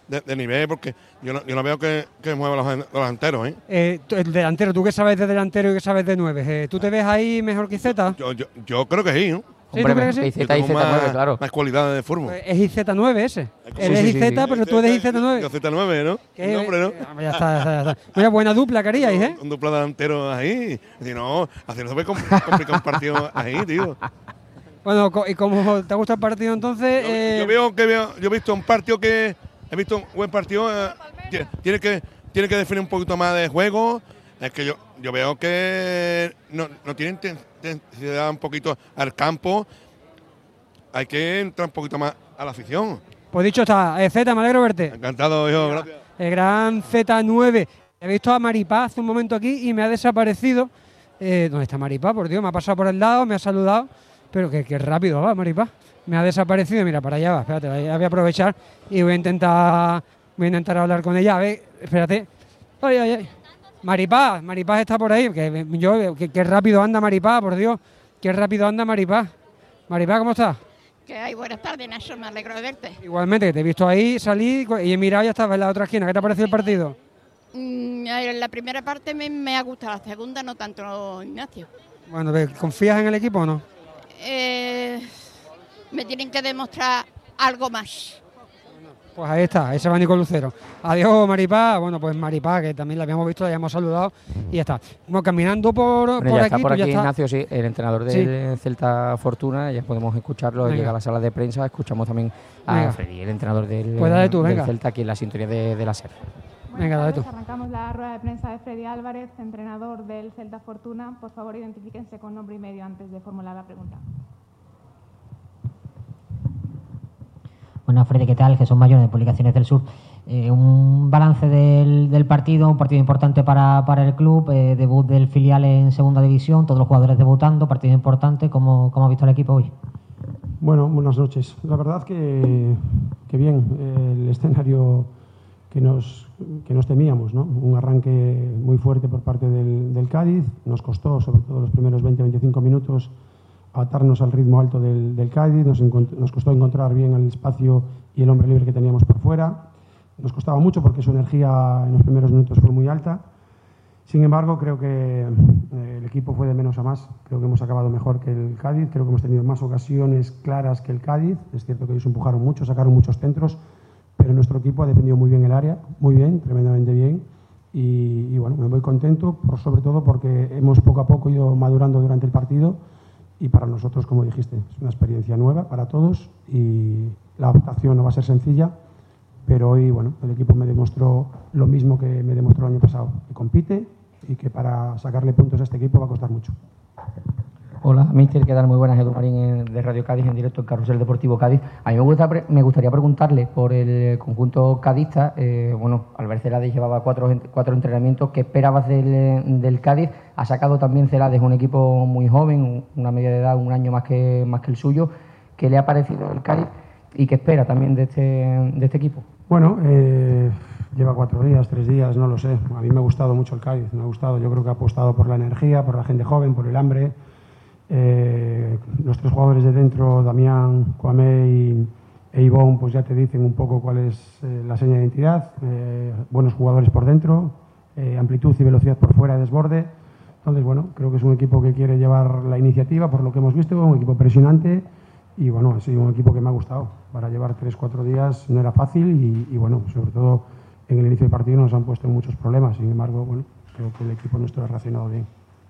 de, de nivel, porque yo no, yo no veo que, que mueva los, los delanteros, ¿eh? Eh, tú- el delantero, ¿tú qué sabes de delantero y qué sabes de nueve? Eh, ¿Tú te ves ahí mejor que Izeta? Yo, yo, yo creo que sí, ¿no? ¿Sí, tú crees que sí? Izeta y Yo tengo Z nueve, más, claro. más cualidades de fútbol. Pues es I Z nueve ese. Él es sí, sí, Izeta, sí. pero tú eres I Z nueve. Yo Z nueve, ¿no? ¿Qué? El nombre, ¿no? Eh, Ya está, ya está, ya está. Mira, buena dupla que haríais, ¿eh? Un dupla delantero ahí. Si no, así no se puede compl- complicar un partido ahí, tío. Bueno, co- ¿y cómo te gusta el partido entonces? Yo, Eh, yo veo que veo, yo he visto un partido que he visto un buen partido. eh, tie- tiene que tiene que definir un poquito más de juego. Es que yo yo veo que no, no tiene inten- intensidad un poquito al campo. Hay que entrar un poquito más a la afición. Pues dicho está, eh, Z, me alegro verte. Encantado, hijo, gracias. El gran Z nueve. He visto a Maripá hace un momento aquí y me ha desaparecido. Eh, ¿Dónde está Maripá? Por Dios, me ha pasado por el lado, me ha saludado. Pero que, que rápido va, Maripá. Me ha desaparecido. Mira, para allá va. Espérate, ya voy a aprovechar y voy a intentar voy a intentar hablar con ella. A ver, espérate. Ay, ay, ay. Maripá, Maripá está por ahí. Que, yo, que, que rápido anda Maripá, por Dios. Qué rápido anda Maripá. Maripá, ¿cómo estás? ¿Qué hay? Buenas tardes, Nacho, me alegro de verte. Igualmente, que te he visto ahí salir y he mirado y ya estabas en la otra esquina. ¿Qué te ha parecido el partido? Mm, en la primera parte me, me ha gustado, la segunda no tanto, Ignacio. Bueno, ¿confías en el equipo o no? Eh, me tienen que demostrar algo más. Pues ahí está, ese abanico Lucero. Adiós, Maripá. Bueno, pues Maripá, que también la habíamos visto, la habíamos saludado y ya está. Bueno, caminando por, Bueno, por ya aquí. está por tú ya aquí estás- Ignacio, sí, el entrenador del Celta Fortuna, ya podemos escucharlo, Venga. llega a la sala de prensa, escuchamos también a Venga. Freddy, el entrenador del, Pues dale tú, del venga. Celta, aquí en la sintonía de, de la SER. Venga, dale tú. Arrancamos la rueda de prensa de Freddy Álvarez, entrenador del Celta Fortuna. Por favor, identifíquense con nombre y medio antes de formular la pregunta. Bueno, Freddy, ¿qué tal? Jesús Mayor, de Publicaciones del Sur. Eh, un balance del, del partido, un partido importante para, para el club, eh, debut del filial en segunda división, todos los jugadores debutando, partido importante. ¿Cómo, cómo ha visto el equipo hoy? Bueno, buenas noches. La verdad que, que bien, el escenario que nos, que nos temíamos, ¿no? Un arranque muy fuerte por parte del, del Cádiz, nos costó, sobre todo los primeros veinte a veinticinco minutos, adaptarnos al ritmo alto del, del Cádiz, nos, nos costó encontrar bien el espacio y el hombre libre que teníamos por fuera, nos costaba mucho porque su energía en los primeros minutos fue muy alta. Sin embargo, creo que eh, el equipo fue de menos a más, creo que hemos acabado mejor que el Cádiz, creo que hemos tenido más ocasiones claras que el Cádiz, es cierto que ellos empujaron mucho, sacaron muchos centros, pero nuestro equipo ha defendido muy bien el área, muy bien, tremendamente bien, y, y bueno, me voy contento, por, sobre todo porque hemos poco a poco ido madurando durante el partido, y para nosotros, como dijiste, es una experiencia nueva para todos, y la adaptación no va a ser sencilla, pero hoy, bueno, el equipo me demostró lo mismo que me demostró el año pasado, que compite y que para sacarle puntos a este equipo va a costar mucho. Hola, mister, ¿qué tal? Muy buenas, Edu Marín eh, de Radio Cádiz, en directo en Carrusel Deportivo Cádiz. A mí me, gusta, pre- me gustaría preguntarle por el conjunto cadista. Eh, bueno, Albert Celades llevaba cuatro, ent- cuatro entrenamientos. ¿Qué esperabas del, eh, del Cádiz? Ha sacado también Celades, un equipo muy joven, un- una media de edad, un año más que, más que el suyo. ¿Qué le ha parecido el Cádiz y qué espera también de este, de este equipo? Bueno, eh, lleva cuatro días, tres días, no lo sé. A mí me ha gustado mucho el Cádiz, me ha gustado. Yo creo que ha apostado por la energía, por la gente joven, por el hambre. Eh, los tres jugadores de dentro, Damián, Kwame y, e Ivonne, pues ya te dicen un poco cuál es eh, la seña de identidad. Eh, buenos jugadores por dentro, eh, amplitud y velocidad por fuera, desborde. Entonces, bueno, creo que es un equipo que quiere llevar la iniciativa, por lo que hemos visto, un equipo presionante. Y bueno, ha sido un equipo que me ha gustado. Para llevar tres, cuatro días no era fácil y, y bueno, sobre todo en el inicio del partido nos han puesto en muchos problemas. Sin embargo, bueno, creo que el equipo nuestro ha reaccionado bien.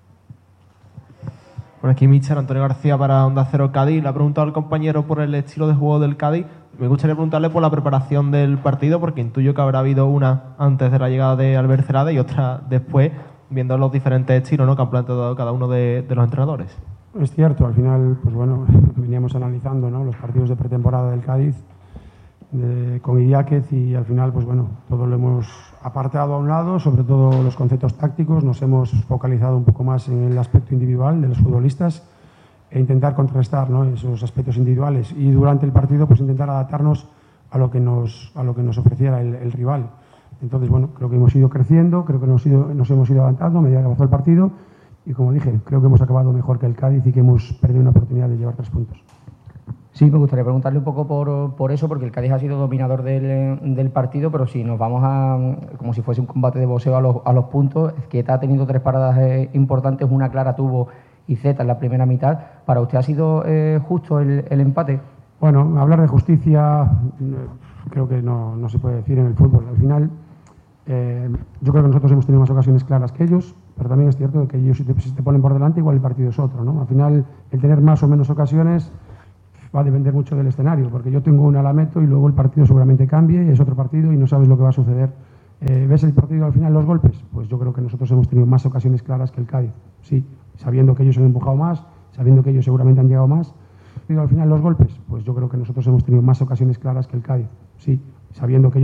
Por aquí, míster Antonio García para Onda Cero Cádiz. Le ha preguntado al compañero por el estilo de juego del Cádiz. Me gustaría preguntarle por la preparación del partido, porque intuyo que habrá habido una antes de la llegada de Albert Celades y otra después, viendo los diferentes estilos, ¿no?, que han planteado cada uno de, de los entrenadores. Es cierto, al final, pues bueno, veníamos analizando, ¿no?, los partidos de pretemporada del Cádiz de, con Idiáquez y al final, pues bueno, todo lo hemos apartado a un lado, sobre todo los conceptos tácticos, nos hemos focalizado un poco más en el aspecto individual de los futbolistas e intentar contrastar, ¿no?, esos aspectos individuales y durante el partido pues intentar adaptarnos a lo que nos, a lo que nos ofreciera el, el rival. Entonces, bueno, creo que hemos ido creciendo, creo que nos, ido, nos hemos ido avanzando a medida que avanzó el partido y, como dije, creo que hemos acabado mejor que el Cádiz y que hemos perdido una oportunidad de llevar tres puntos. Sí, me gustaría preguntarle un poco por, por eso, porque el Cádiz ha sido dominador del, del partido, pero si nos vamos a, como si fuese un combate de boxeo a los, a los puntos, es que ha tenido tres paradas eh, importantes, una clara tuvo y Z en la primera mitad. ¿Para usted ha sido eh, justo el, el empate? Bueno, hablar de justicia creo que no, no se puede decir en el fútbol. Al final, eh, yo creo que nosotros hemos tenido más ocasiones claras que ellos, pero también es cierto que ellos si te, si te ponen por delante, igual el partido es otro, ¿no? Al final, el tener más o menos ocasiones va a depender mucho del escenario, porque yo tengo un Alameto y luego el partido seguramente cambie, y es otro partido y no sabes lo que va a suceder. Eh, ¿Ves el partido al final, los golpes? Pues yo creo que nosotros hemos tenido más ocasiones claras que el Cádiz, sí, sabiendo que ellos han empujado más, sabiendo que ellos seguramente han llegado más. Al final, los golpes, pues yo creo que nosotros hemos tenido más ocasiones claras que el Cádiz, sí, sabiendo que ellos